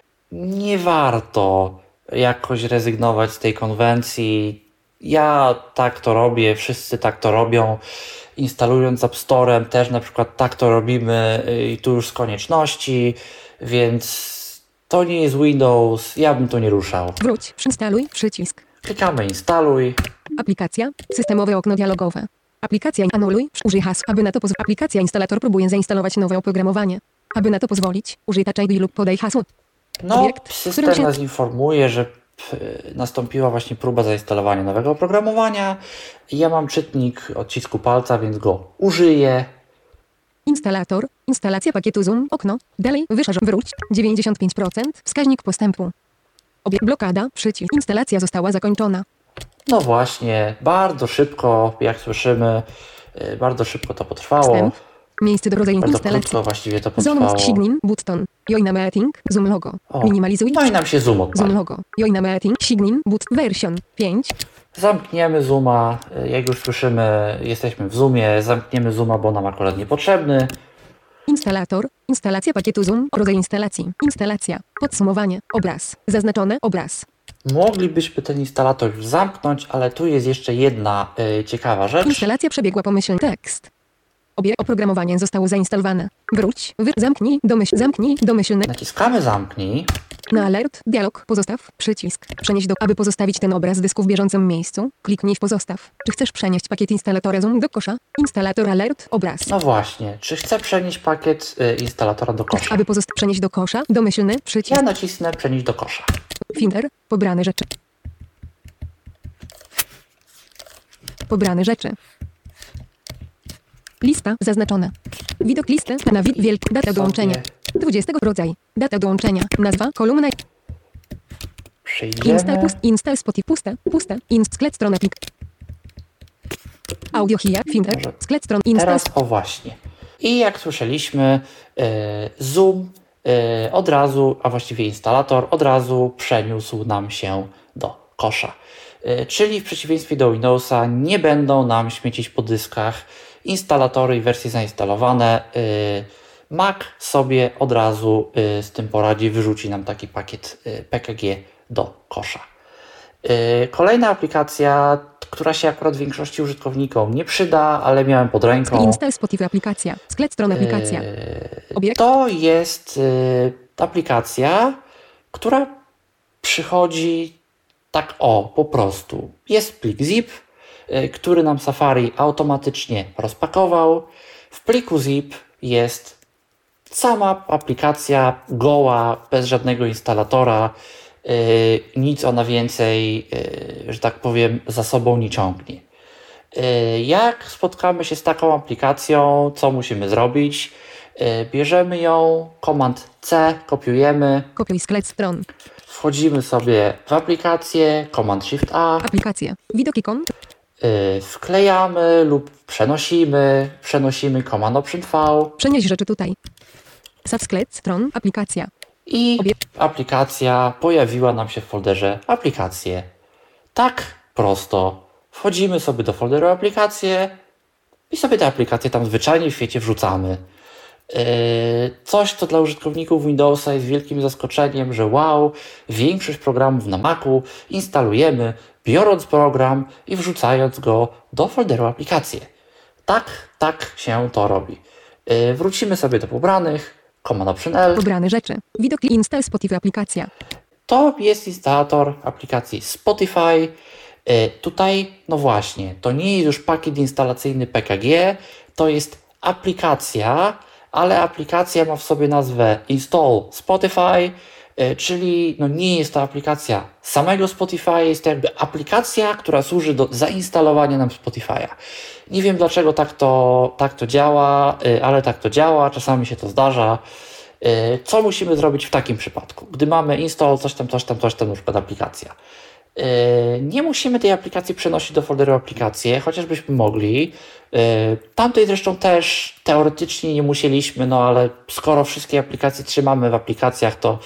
Nie warto jakoś rezygnować z tej konwencji. Ja tak to robię, wszyscy tak to robią. Instalując z App Store'em też na przykład tak to robimy y, i tu już z konieczności, więc to nie jest Windows, ja bym to nie ruszał. Wróć, instaluj, przycisk. Klikamy instaluj. Aplikacja, systemowe okno dialogowe. Aplikacja, anuluj, użyj hasła. Aby na to pozwolić. Aplikacja instalator próbuje zainstalować nowe oprogramowanie. Aby na to pozwolić, użyj Touch I D lub podaj hasło. No, Obiekt, którym system się- nas informuje, że p- nastąpiła właśnie próba zainstalowania nowego oprogramowania. Ja mam czytnik odcisku palca, więc go użyję. Instalator, instalacja pakietu Zoom, okno, dalej, wyszarz, wróć, dziewięćdziesiąt pięć procent, wskaźnik postępu. Obiekt, blokada, przycisk, instalacja została zakończona. No właśnie, bardzo szybko, jak słyszymy, y, bardzo szybko to potrwało. Wstęp, miejsce do rodzaju Bardzo instalacji. krótko właściwie to Zoom, potrwało. Signin, button, Join Meeting, Zoom logo, O, minimalizuj, no i nam się zoom Zoom odpalił. logo, Join Meeting, Signin, but, version, pięć, Zamkniemy zooma, y, jak już słyszymy, jesteśmy w zoomie, zamkniemy zooma, bo nam akurat niepotrzebny. instalator, instalacja pakietu Zoom, rodzaj instalacji, instalacja, podsumowanie, obraz, zaznaczone, obraz, Moglibyśmy ten instalator już zamknąć, ale tu jest jeszcze jedna y, ciekawa rzecz. instalacja przebiegła pomyślnie, tekst. Obie oprogramowanie zostało zainstalowane. Wróć, wy, zamknij, domyśl, zamknij, domyślny, Naciskamy zamknij. na alert, dialog, pozostaw, przycisk, przenieść do, aby pozostawić ten obraz z dysku w bieżącym miejscu, kliknij w pozostaw. Czy chcesz przenieść pakiet instalatora Zoom do kosza? Instalator alert, obraz. No właśnie, czy chcę przenieść pakiet y, instalatora do kosza? Aby pozosta- przenieść do kosza, domyślny, przycisk, Ja nacisnę przenieść do kosza. Finder, pobrane rzeczy. Pobrane rzeczy. Lista zaznaczona. Widok listy na wid wielki. Data dołączenia. dwudziesty rodzaj. Data dołączenia. Nazwa, kolumna. Przyjdziemy. Install pust. Install spoty. Puste. Puste. Inst. Sklet stron aplik. Audio hia. Finder. Może Sklet stron. Install. Teraz o właśnie. I jak słyszeliśmy, y, Zoom y, od razu, a właściwie instalator od razu przeniósł nam się do kosza. Y, czyli w przeciwieństwie do Windowsa nie będą nam śmiecić po dyskach instalatory i wersje zainstalowane. Y, Mac sobie od razu y, z tym poradzi, wyrzuci nam taki pakiet y, P K G do kosza. Y, Kolejna aplikacja, która się akurat większości użytkownikom nie przyda, ale miałem pod ręką. Install Spotify aplikacja. Sklet stron aplikacja. Yy, Obiekt. To jest yy, aplikacja, która przychodzi tak o, po prostu. Jest plik zip, yy, który nam Safari automatycznie rozpakował. W pliku zip jest sama aplikacja goła, bez żadnego instalatora. Yy, nic ona więcej, yy, że tak powiem, za sobą nie ciągnie. Yy, Jak spotkamy się z taką aplikacją, co musimy zrobić? Yy, Bierzemy ją, Command C, kopiujemy, Kopiuj sklet stron. wchodzimy sobie w aplikację, Command Shift A, Aplikacje. Widok ikon. yy, wklejamy lub przenosimy, przenosimy Command Option V Przenieś rzeczy tutaj. Saw sklet stron. Aplikacja. i Obie- aplikacja pojawiła nam się w folderze aplikacje. Tak prosto. Wchodzimy sobie do folderu aplikacje i sobie te aplikacje tam zwyczajnie w świecie wrzucamy. Yy, Coś, co dla użytkowników Windowsa jest wielkim zaskoczeniem, że wow, większość programów na Macu instalujemy, biorąc program i wrzucając go do folderu aplikacje. Tak, tak się to robi. Yy, Wrócimy sobie do pobranych, Command Option L. Pobrane rzeczy. Widok i install Spotify aplikacja. To jest instalator aplikacji Spotify. Yy, Tutaj, no właśnie, to nie jest już pakiet instalacyjny P K G, to jest aplikacja, ale aplikacja ma w sobie nazwę Install Spotify, yy, czyli no nie jest to aplikacja samego Spotify, jest to jakby aplikacja, która służy do zainstalowania nam Spotify'a. Nie wiem dlaczego tak to, tak to działa, yy, ale tak to działa, czasami się to zdarza. Yy, Co musimy zrobić w takim przypadku? Gdy mamy install, coś tam, coś tam, coś tam, na przykład aplikacja. Yy, Nie musimy tej aplikacji przenosić do folderu aplikacje, chociażbyśmy mogli. Yy, Tamtej zresztą też teoretycznie nie musieliśmy, no ale skoro wszystkie aplikacje trzymamy w aplikacjach, to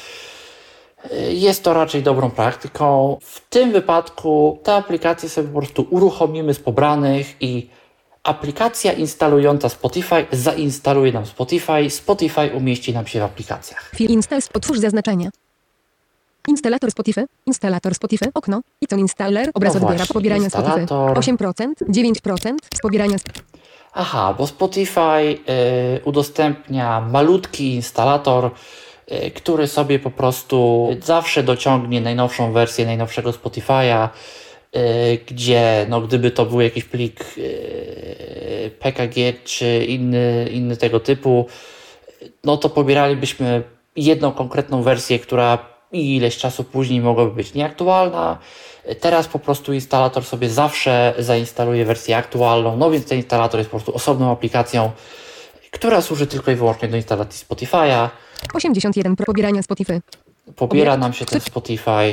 yy, jest to raczej dobrą praktyką. W tym wypadku te aplikacje sobie po prostu uruchomimy z pobranych i aplikacja instalująca Spotify zainstaluje nam Spotify, Spotify umieści nam się w aplikacjach. Fil install. Otwórz zaznaczenia. Instalator Spotify. Instalator Spotify. Okno. Icon installer. Obraz No odbiera właśnie, pobierania Spotify. instalator. osiem procent. dziewięć procent. Z pobierania. Sp- Aha, bo Spotify y, udostępnia malutki instalator, y, który sobie po prostu zawsze dociągnie najnowszą wersję najnowszego Spotify'a, y, gdzie no, gdyby to był jakiś plik y, P K G czy inny, inny tego typu, no to pobieralibyśmy jedną konkretną wersję, która ileś czasu później mogłaby być nieaktualna. Teraz po prostu instalator sobie zawsze zainstaluje wersję aktualną, no więc ten instalator jest po prostu osobną aplikacją, która służy tylko i wyłącznie do instalacji Spotify'a. osiemdziesiąt jeden procent pobierania Spotify. Pobiera Obiekt. nam się ten Spotify.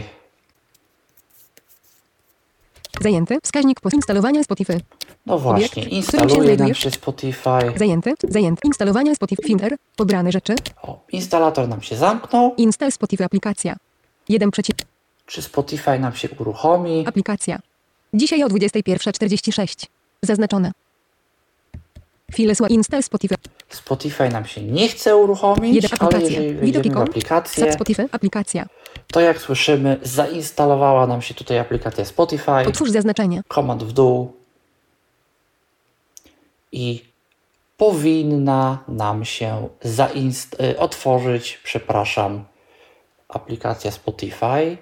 Zajęty. Wskaźnik poinstalowania Spotify. No właśnie, Obiekt, w którym się instaluje nam znajdujesz? się Spotify. Zajęty. Zajęty. Instalowania Spotify. Finder. Pobrane rzeczy. O, instalator nam się zamknął. Install Spotify aplikacja. jeden przeciw. Czy Spotify nam się uruchomi? Aplikacja. Dzisiaj o dwudziesta pierwsza czterdzieści sześć. Zaznaczone. File sła install Spotify. Spotify nam się nie chce uruchomić, Jeden ale aplikacja. jeżeli Widok wejdziemy w ikon. aplikację, Saw Spotify. Aplikacja. to jak słyszymy, zainstalowała nam się tutaj aplikacja Spotify. Otwórz zaznaczenie. Komand w dół i powinna nam się zainst- y, otworzyć, przepraszam, aplikacja Spotify.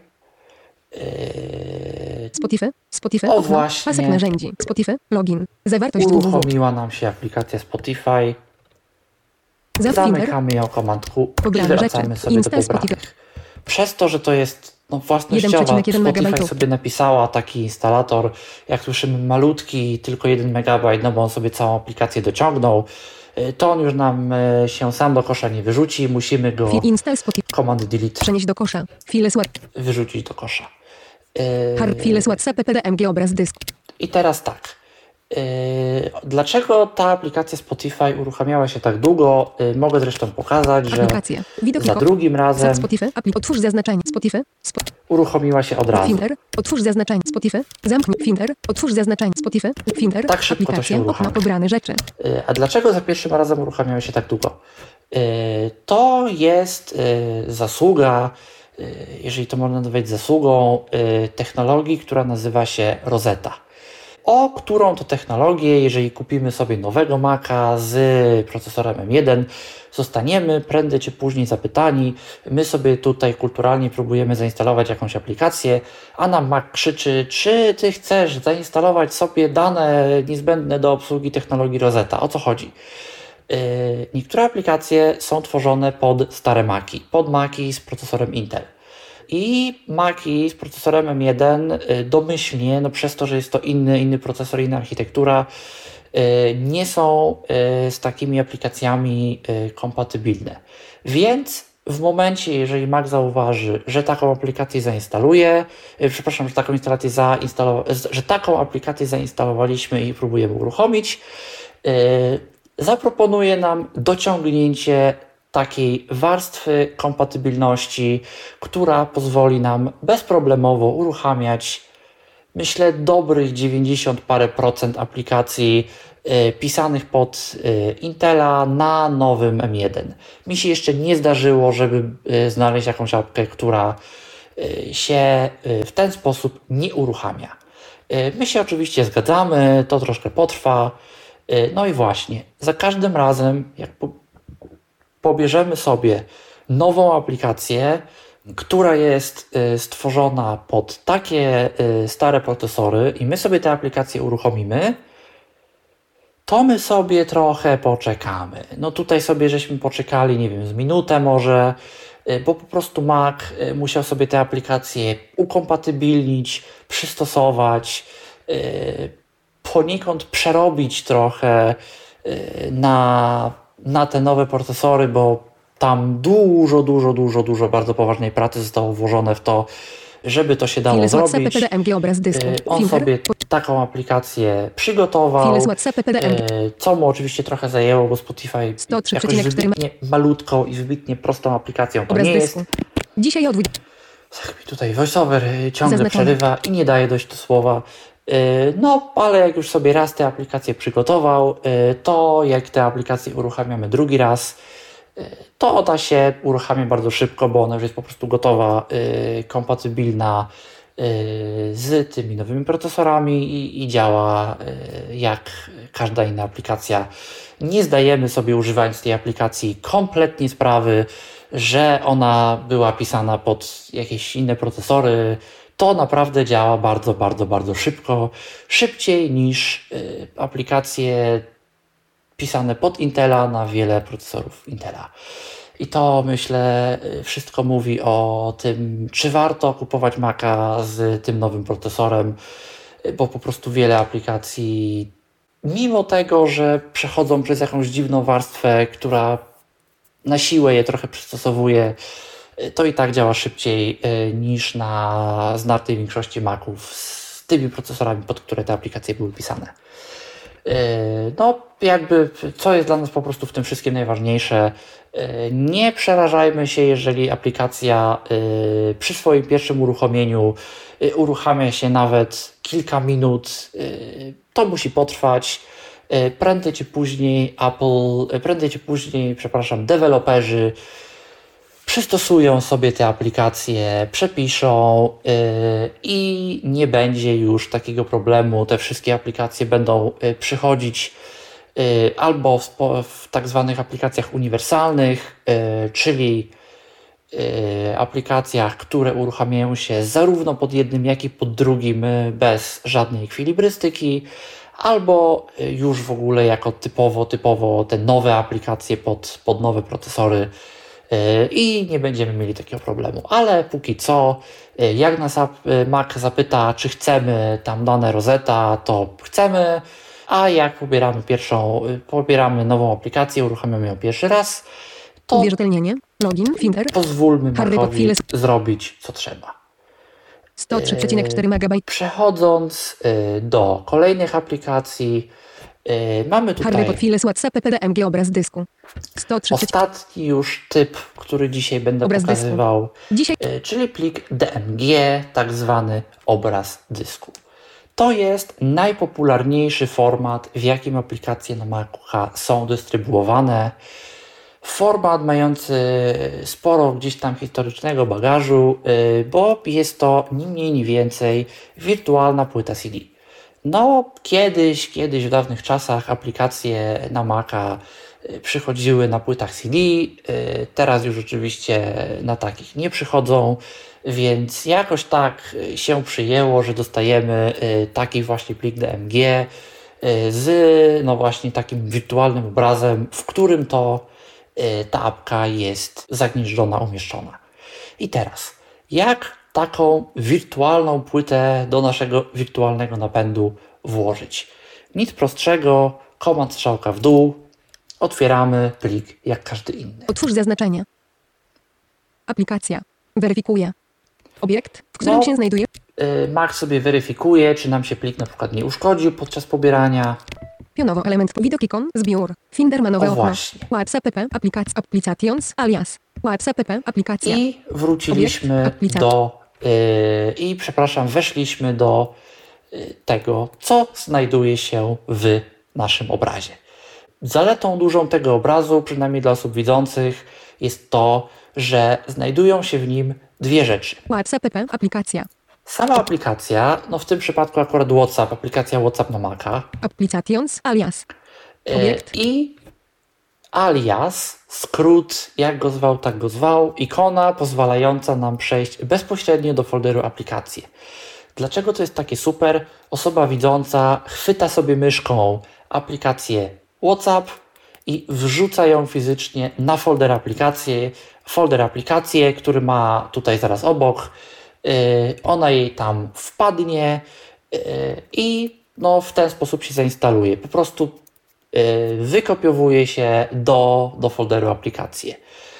Yy, Spotify. Spotify. O, Okno. właśnie. Pasek narzędzi. Spotify. Login. Zawartość www. uruchomiła nam się aplikacja Spotify. Zaw Finder. Zamykamy ją Command Q i Pobrane wracamy rzeczy. sobie Install do pobranych. Spotify. Przez to, że to jest no, własnościowa, jeden przecinek jeden Spotify megabajtów. sobie napisała taki instalator, jak słyszymy malutki, tylko jeden megabajt, no bo on sobie całą aplikację dociągnął, y, to on już nam y, się sam do kosza nie wyrzuci, musimy go Fi- Install Spotify. Command Delete Przenieść do kosza. File sła. wyrzucić do kosza. Hard file sła. C P P D M G obraz dysk. I teraz tak. Yy, dlaczego ta aplikacja Spotify uruchamiała się tak długo? Yy, mogę zresztą pokazać, że Aplikacje. Widok za ikon. drugim Saw razem Spotify. Apli- Otwórz zaznaczenie. Spotify. Spo- uruchomiła się od razu. Finder. Otwórz zaznaczenie. Spotify. Zamknij. Finder. Otwórz zaznaczenie. Spotify. Finder. Tak szybko to się Aplikacja. Okno. uruchamia. Pobrane rzeczy. Yy, A dlaczego za pierwszym razem uruchamiały się tak długo? Yy, To jest yy, zasługa, yy, jeżeli to można nazwać zasługą, yy, technologii, która nazywa się Rosetta. O którą to technologię, jeżeli kupimy sobie nowego Maca z procesorem M jeden, zostaniemy prędzej czy później zapytani. My sobie tutaj kulturalnie próbujemy zainstalować jakąś aplikację, a nam Mac krzyczy, czy ty chcesz zainstalować sobie dane niezbędne do obsługi technologii Rosetta. O co chodzi? Yy, niektóre aplikacje są tworzone pod stare Maci, pod Maci z procesorem Intel. I Maki z procesorem M jeden domyślnie, no przez to, że jest to inny, inny procesor, inna architektura, nie są z takimi aplikacjami kompatybilne. Więc w momencie, jeżeli Mac zauważy, że taką aplikację zainstaluje, przepraszam, że taką instalację zainstalowa- że taką aplikację zainstalowaliśmy i próbujemy uruchomić, zaproponuje nam dociągnięcie takiej warstwy kompatybilności, która pozwoli nam bezproblemowo uruchamiać, myślę, dobrych dziewięćdziesiąt parę procent aplikacji y, pisanych pod y, Intela na nowym M jeden. Mi się jeszcze nie zdarzyło, żeby y, znaleźć jakąś apkę, która y, się y, w ten sposób nie uruchamia. Y, my się oczywiście zgadzamy, to troszkę potrwa. Y, no i właśnie, za każdym razem, jak po, pobierzemy sobie nową aplikację, która jest y, stworzona pod takie y, stare procesory i my sobie tę aplikację uruchomimy, to my sobie trochę poczekamy. No tutaj sobie żeśmy poczekali, nie wiem, z minutę może, y, bo po prostu Mac y, musiał sobie tę aplikację ukompatybilnić, przystosować, y, poniekąd przerobić trochę y, na, na te nowe procesory, bo tam dużo, dużo, dużo, dużo bardzo poważnej pracy zostało włożone w to, żeby to się dało Files WhatsApp, zrobić. P P D M G, obraz dysku. Y, On Filtr. sobie taką aplikację przygotował, Files WhatsApp, P P D M G. y, co mu oczywiście trochę zajęło, bo Spotify sto trzy jakoś przecinek cztery wybitnie malutką i wybitnie prostą aplikacją to Obraz nie jest. dysku. Dzisiaj o dwudziestej. Tak mi tutaj voiceover y, ciągle Zaznaczone. przerywa i nie daje dojść do słowa. Y, No, ale jak już sobie raz tę aplikację przygotował, y, to jak tę aplikację uruchamiamy drugi raz, y, to ona się uruchamia bardzo szybko, bo ona już jest po prostu gotowa, y, kompatybilna y, z tymi nowymi procesorami i, i działa y, jak każda inna aplikacja. Nie zdajemy sobie, używając tej aplikacji, kompletnie sprawy, że ona była pisana pod jakieś inne procesory. To naprawdę działa bardzo, bardzo, bardzo szybko. Szybciej niż y, aplikacje pisane pod Intela na wiele procesorów Intela. I to, myślę, y, wszystko mówi o tym, czy warto kupować Maca z tym nowym procesorem, y, bo po prostu wiele aplikacji, mimo tego, że przechodzą przez jakąś dziwną warstwę, która na siłę je trochę przystosowuje, y, to i tak działa szybciej y, niż na znacznej większości Maców z tymi procesorami, pod które te aplikacje były pisane. Y, No, jakby, co jest dla nas po prostu w tym wszystkim najważniejsze, y, nie przerażajmy się, jeżeli aplikacja y, przy swoim pierwszym uruchomieniu y, uruchamia się nawet kilka minut. y, To musi potrwać. Y, Prędzej czy później Apple, y, prędzej czy później, przepraszam, deweloperzy przystosują sobie te aplikacje, przepiszą yy, i nie będzie już takiego problemu. Te wszystkie aplikacje będą yy, przychodzić yy, albo w, spo, w tak zwanych aplikacjach uniwersalnych, yy, czyli yy, aplikacjach, które uruchamiają się zarówno pod jednym, jak i pod drugim yy, bez żadnej ekwilibrystyki, albo yy, już w ogóle jako typowo, typowo te nowe aplikacje pod, pod nowe procesory. I nie będziemy mieli takiego problemu. Ale póki co, jak nas Mac zapyta, czy chcemy tam dane Rosetta, to chcemy, a jak pobieramy pierwszą, pobieramy nową aplikację, uruchamiamy ją pierwszy raz, to Uwierzytelnienie. Login. Filtr. pozwólmy Harry Macowi Potter. zrobić, co trzeba. sto trzy przecinek cztery megabajt. Przechodząc y, do kolejnych aplikacji, y, mamy Harry tutaj Potter. Files WhatsApp, P P D M G, obraz dysku. sto trzy. ostatni już typ, który dzisiaj będę Obraz dysku. pokazywał. Dzisiaj Y, czyli plik D M G, tak zwany obraz dysku. To jest najpopularniejszy format, w jakim aplikacje na Maca są dystrybuowane. Format mający sporo gdzieś tam historycznego bagażu, y, bo jest to ni mniej, ni więcej wirtualna płyta C D. No, kiedyś, kiedyś w dawnych czasach aplikacje na Maca y, przychodziły na płytach C D, y, teraz już oczywiście na takich nie przychodzą, więc jakoś tak y, się przyjęło, że dostajemy y, taki właśnie plik D M G y, z no właśnie takim wirtualnym obrazem, w którym to y, ta apka jest zagnieżdżona, umieszczona. I teraz, jak taką wirtualną płytę do naszego wirtualnego napędu włożyć. Nic prostszego, komand strzałka w dół, otwieramy plik jak każdy inny. Otwórz zaznaczenie. Aplikacja. Weryfikuje. Obiekt, w którym No, się znajduje. Yy, Mac sobie weryfikuje, czy nam się plik na przykład nie uszkodził podczas pobierania. Pionowo element widok ikon zbiór. Finder ma nowe O, okno. właśnie. WhatsApp aplikacja applications alias. WhatsApp aplikacja. I wróciliśmy Obiekt, aplikacja. do yy, i przepraszam, weszliśmy do yy, tego, co znajduje się w naszym obrazie. Zaletą dużą tego obrazu, przynajmniej dla osób widzących, jest to, że znajdują się w nim dwie rzeczy. WhatsApp aplikacja. Sama aplikacja, no w tym przypadku akurat WhatsApp, aplikacja WhatsApp na Maca. Applications alias. Yy, Obiekt. I alias, skrót, jak go zwał, tak go zwał, ikona pozwalająca nam przejść bezpośrednio do folderu aplikacje. Dlaczego to jest takie super? Osoba widząca chwyta sobie myszką aplikację WhatsApp i wrzuca ją fizycznie na folder aplikacje, folder aplikacje, który ma tutaj zaraz obok. Yy, ona jej tam wpadnie yy, i no, w ten sposób się zainstaluje. Po prostu wykopiowuje się do, do folderu aplikacje.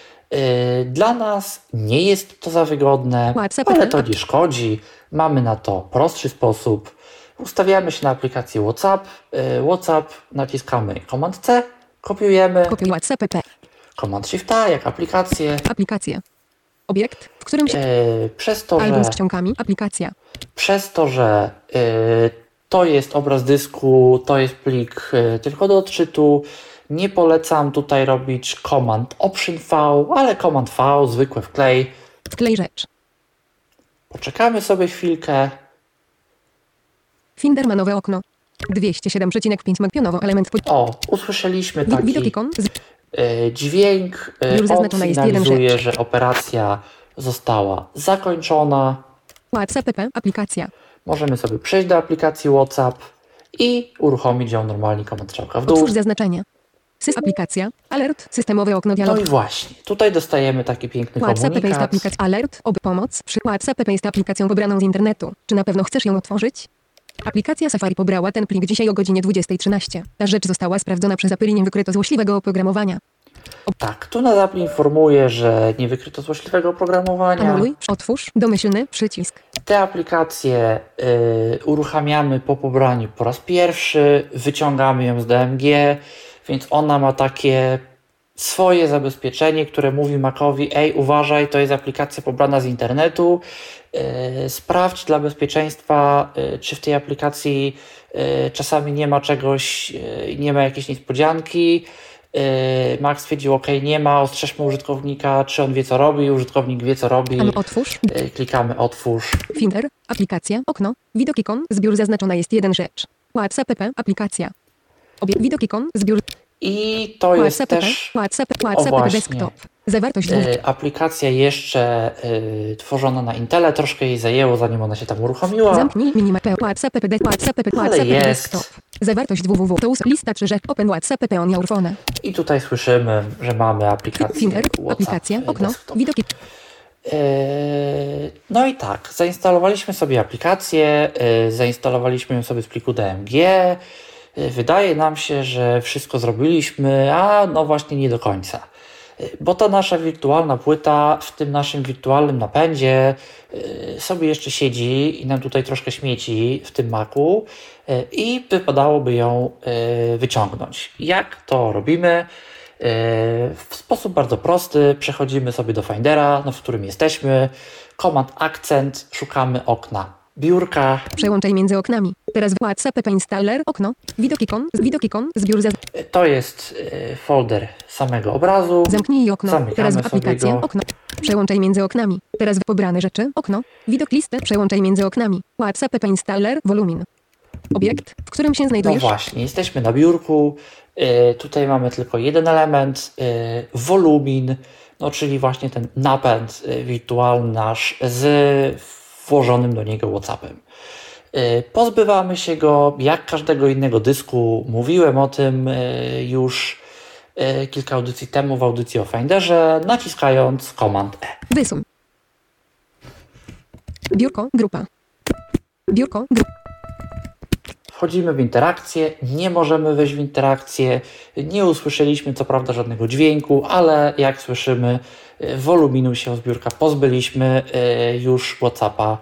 Dla nas nie jest to za wygodne, WhatsApp. ale to nie szkodzi. Mamy na to prostszy sposób. Ustawiamy się na aplikację WhatsApp. WhatsApp naciskamy Command C, kopiujemy, Kopiuj WhatsApp. Command Shift A jak aplikację. Aplikacja. Obiekt, w którym się. Przez to, Album że, z ściągami. Aplikacja. przez to, że to jest obraz dysku, to jest plik y, tylko do odczytu. Nie polecam tutaj robić Command Option V, ale Command V, zwykłe wklej. Wklej rzecz. Poczekamy sobie chwilkę. Finder ma nowe okno. dwieście siedem przecinek pięć pionowo element. O, usłyszeliśmy Wid- Widok taki ikon. Z... y, dźwięk. Y, Już on zaznaczona jest jeden sygnalizuje, rzecz. że operacja została zakończona. WhatsApp aplikacja. Możemy sobie przejść do aplikacji WhatsApp i uruchomić ją normalnie komand strzałka w dół. Otwórz zaznaczenie. Sys aplikacja. Alert. Systemowe okno No dialogu. i właśnie, tutaj dostajemy taki piękny WhatsApp jest komunikat. aplikacja alert, ob pomoc. Przy WhatsApp jest aplikacją pobraną z internetu. Czy na pewno chcesz ją otworzyć? Aplikacja Safari pobrała ten plik dzisiaj o godzinie dwudziestej trzynaście. Ta rzecz została sprawdzona przez Apple i nie wykryto złośliwego oprogramowania. Tak, tu nas Apple informuje, że nie wykryto złośliwego oprogramowania. Anuluj, otwórz, domyślny, przycisk. Te aplikacje y, uruchamiamy po pobraniu po raz pierwszy, wyciągamy ją z D M G, więc ona ma takie swoje zabezpieczenie, które mówi Macowi: ej, uważaj, to jest aplikacja pobrana z internetu, y, sprawdź dla bezpieczeństwa, y, czy w tej aplikacji y, czasami nie ma czegoś, y, nie ma jakiejś niespodzianki. Mac stwierdził: OK, nie ma, ostrzeżmy użytkownika, czy on wie, co robi. Użytkownik wie, co robi. Anu otwórz. Klikamy otwórz. Finder, aplikacja, okno, widok ikon, zbiór zaznaczona jest jeden rzecz. WhatsApp, aplikacja. Obie, widok ikon, zbiór. I to jest WhatsApp, też WhatsApp, o WhatsApp, właśnie, desktop. Zawartość dwóch. y, aplikacja jeszcze y, tworzona na Intele. Troszkę jej zajęło, zanim ona się tam uruchomiła. Zamknij minimap, WhatsApp, de, WhatsApp, WhatsApp, jest. desktop. Zawartość www. To us- lista trzy rzecz. Open WhatsApp, on your phone. I tutaj słyszymy, że mamy aplikację Finder, WhatsApp, aplikacja, y, okno, desktop. widok ikon. Yy, No i tak, zainstalowaliśmy sobie aplikację, yy, zainstalowaliśmy ją sobie z pliku D M G. Yy, Wydaje nam się, że wszystko zrobiliśmy, a no właśnie nie do końca. Yy, Bo ta nasza wirtualna płyta w tym naszym wirtualnym napędzie yy, sobie jeszcze siedzi i nam tutaj troszkę śmieci w tym Macu yy, i wypadałoby ją yy, wyciągnąć. Jak to robimy? W sposób bardzo prosty przechodzimy sobie do Findera, no, w którym jesteśmy. Command Accent, szukamy okna biurka. Przełączaj między oknami. Teraz WhatsApp installer, okno, widok ikon, widok ikon, zbiór zaz... To jest y, folder samego obrazu. Zamknij okno. Zamykamy Teraz w sobie aplikację, go. okno. Przełączaj między oknami. Teraz w pobrane rzeczy, okno, widok listy, przełączaj między oknami. WhatsApp installer, wolumin. Obiekt, w którym się No znajdujesz. właśnie, jesteśmy na biurku. Y, tutaj mamy tylko jeden element, y, wolumin, no czyli właśnie ten napęd y, wirtualny nasz z włożonym do niego WhatsAppem. Y, Pozbywamy się go jak każdego innego dysku. Mówiłem o tym y, już y, kilka audycji temu w audycji o Finderze, naciskając Command E. Wysuń. Biurko, grupa. Biurko, grupa. Wchodzimy w interakcję, nie możemy wejść w interakcję, nie usłyszeliśmy co prawda żadnego dźwięku, ale jak słyszymy, woluminu się z biurka pozbyliśmy, już WhatsAppa,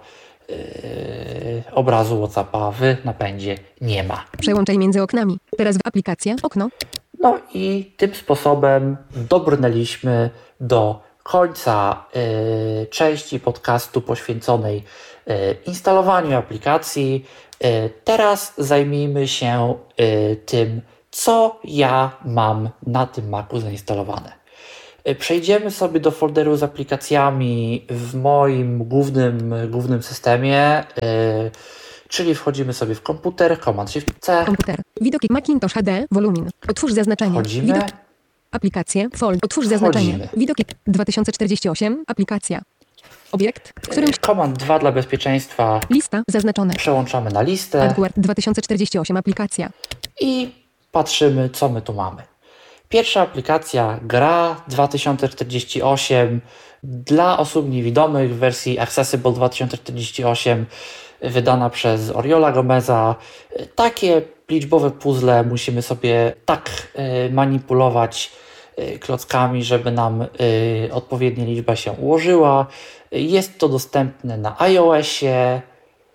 obrazu WhatsAppa w napędzie nie ma. Przełączaj między oknami. Teraz w aplikacja, okno. No i tym sposobem dobrnęliśmy do końca y, części podcastu poświęconej y, instalowaniu aplikacji. Y, teraz zajmijmy się y, tym, co ja mam na tym Macu zainstalowane. Y, przejdziemy sobie do folderu z aplikacjami w moim głównym, głównym systemie, y, czyli wchodzimy sobie w komputer, Command Shift C. Komputer. Widoki Macintosh H D, wolumin. Otwórz zaznaczenie. Wchodzimy. Widok... Aplikacje, fold. Otwórz zaznaczenie. Wchodzimy. Widoki dwa tysiące czterdzieści osiem, aplikacja. Obiekt, w którym... Command dwa dla bezpieczeństwa. Lista, zaznaczone. Przełączamy na listę AdWord dwa tysiące czterdzieści osiem, aplikacja. i patrzymy, co my tu mamy. Pierwsza aplikacja, gra dwa tysiące czterdzieści osiem dla osób niewidomych w wersji Accessible dwa tysiące czterdzieści osiem, wydana przez Oriola Gomeza. Takie liczbowe puzzle musimy sobie tak y, manipulować y, klockami, żeby nam y, odpowiednia liczba się ułożyła. Jest to dostępne na iOSie.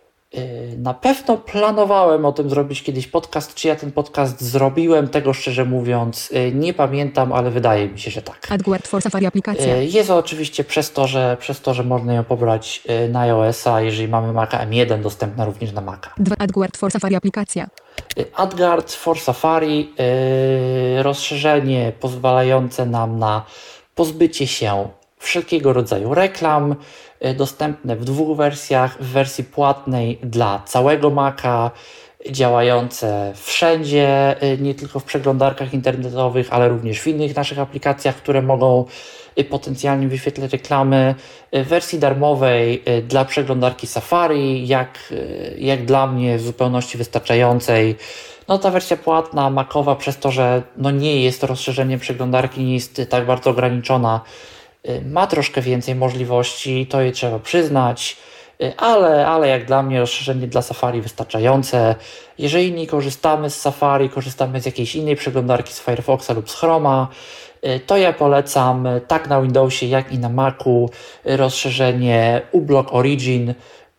Y, na pewno planowałem o tym zrobić kiedyś podcast. Czy ja ten podcast zrobiłem? Tego szczerze mówiąc y, nie pamiętam, ale wydaje mi się, że tak. AdWord for Safari, aplikacja. Y, Jest oczywiście przez to, że, przez to, że można ją pobrać y, na iOS-a, jeżeli mamy Maca M jeden, dostępna również na Maca. dwa AdWord for Safari, aplikacja. AdGuard for Safari, yy, rozszerzenie pozwalające nam na pozbycie się wszelkiego rodzaju reklam, yy, dostępne w dwóch wersjach, w wersji płatnej dla całego Maca, działające wszędzie, yy, nie tylko w przeglądarkach internetowych, ale również w innych naszych aplikacjach, które mogą yy, potencjalnie wyświetlać reklamy. Yy, w wersji darmowej yy, dla przeglądarki Safari, jak, yy, jak dla mnie w zupełności wystarczającej. No ta wersja płatna, macowa, przez to, że no nie jest rozszerzeniem przeglądarki, nie jest tak bardzo ograniczona, yy, ma troszkę więcej możliwości, to je trzeba przyznać. Ale, ale jak dla mnie rozszerzenie dla Safari wystarczające. Jeżeli nie korzystamy z Safari, korzystamy z jakiejś innej przeglądarki, z Firefoxa lub z Chroma, to ja polecam tak na Windowsie, jak i na Macu rozszerzenie uBlock Origin,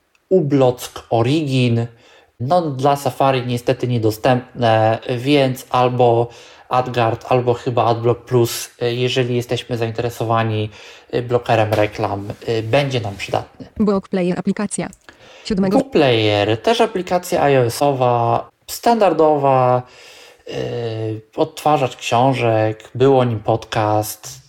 uBlock Origin. No dla Safari niestety niedostępne, więc albo AdGuard, albo chyba AdBlock Plus, jeżeli jesteśmy zainteresowani blokerem reklam, będzie nam przydatny. Book Player, aplikacja. Siódmego. Book Player, też aplikacja iOS-owa, standardowa, yy, odtwarzacz książek, był o nim podcast,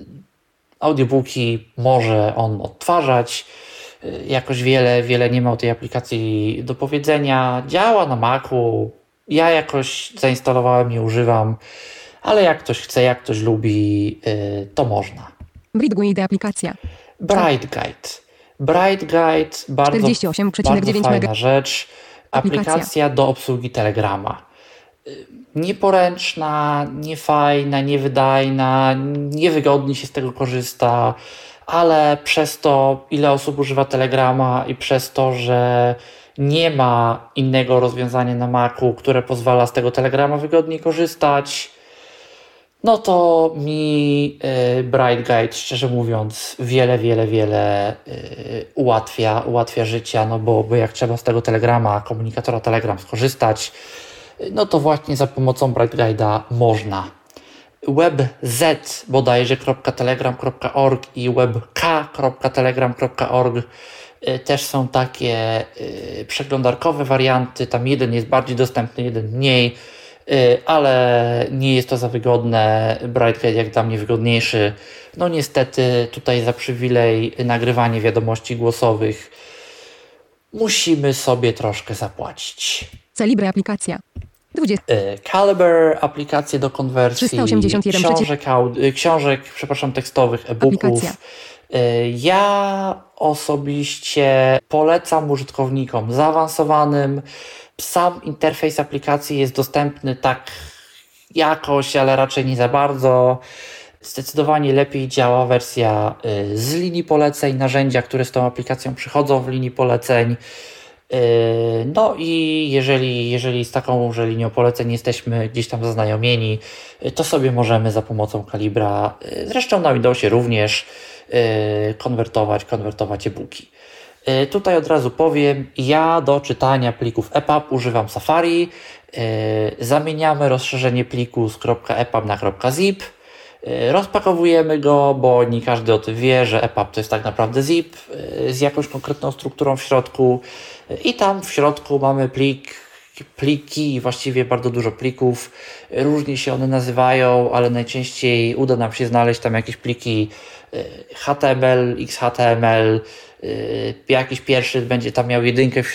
audiobooki może on odtwarzać. Yy, jakoś wiele, wiele nie ma o tej aplikacji do powiedzenia. Działa na Macu. Ja jakoś zainstalowałem i używam, ale jak ktoś chce, jak ktoś lubi, yy, to można. Bright Guide, aplikacja. Bright Guide. Bright Guide, bardzo, czterdzieści osiem przecinek bardzo dziewięć fajna mega. rzecz. Aplikacja. Aplikacja do obsługi Telegrama. Yy, Nieporęczna, niefajna, niewydajna, niewygodnie się z tego korzysta, ale przez to, ile osób używa Telegrama i przez to, że nie ma innego rozwiązania na Macu, które pozwala z tego Telegrama wygodnie korzystać, no to mi y, Bright Guide, szczerze mówiąc, wiele, wiele, wiele y, ułatwia, ułatwia życia, no bo, bo jak trzeba z tego Telegrama, komunikatora Telegram skorzystać, y, no to właśnie za pomocą Bright Guide'a można. WebZ bodajże .telegram kropka org i webk kropka telegram kropka org też są takie y, przeglądarkowe warianty. Tam jeden jest bardziej dostępny, jeden mniej, y, ale nie jest to za wygodne. Bright Guide jak dla mnie wygodniejszy. No niestety tutaj za przywilej nagrywanie wiadomości głosowych musimy sobie troszkę zapłacić. Calibre, aplikacja. dwadzieścia. Y, Calibre, aplikacje do konwersji trzysta osiemdziesiąt jeden książek, aud- książek przepraszam, tekstowych, e-booków. Aplikacja. Ja osobiście polecam użytkownikom zaawansowanym. Sam interfejs aplikacji jest dostępny tak jakoś, ale raczej nie za bardzo. Zdecydowanie lepiej działa wersja z linii poleceń, narzędzia, które z tą aplikacją przychodzą w linii poleceń. No i jeżeli, jeżeli z taką że linią poleceń jesteśmy gdzieś tam zaznajomieni, to sobie możemy za pomocą Calibra, zresztą na Windowsie również, konwertować, konwertować e-booki. Tutaj od razu powiem, ja do czytania plików E P U B używam Safari, zamieniamy rozszerzenie pliku z .epub na .zip, rozpakowujemy go, bo nie każdy o tym wie, że E P U B to jest tak naprawdę zip z jakąś konkretną strukturą w środku i tam w środku mamy plik, pliki, właściwie bardzo dużo plików, różnie się one nazywają, ale najczęściej uda nam się znaleźć tam jakieś pliki H T M L, X H T M L, jakiś pierwszy będzie tam miał jedynkę w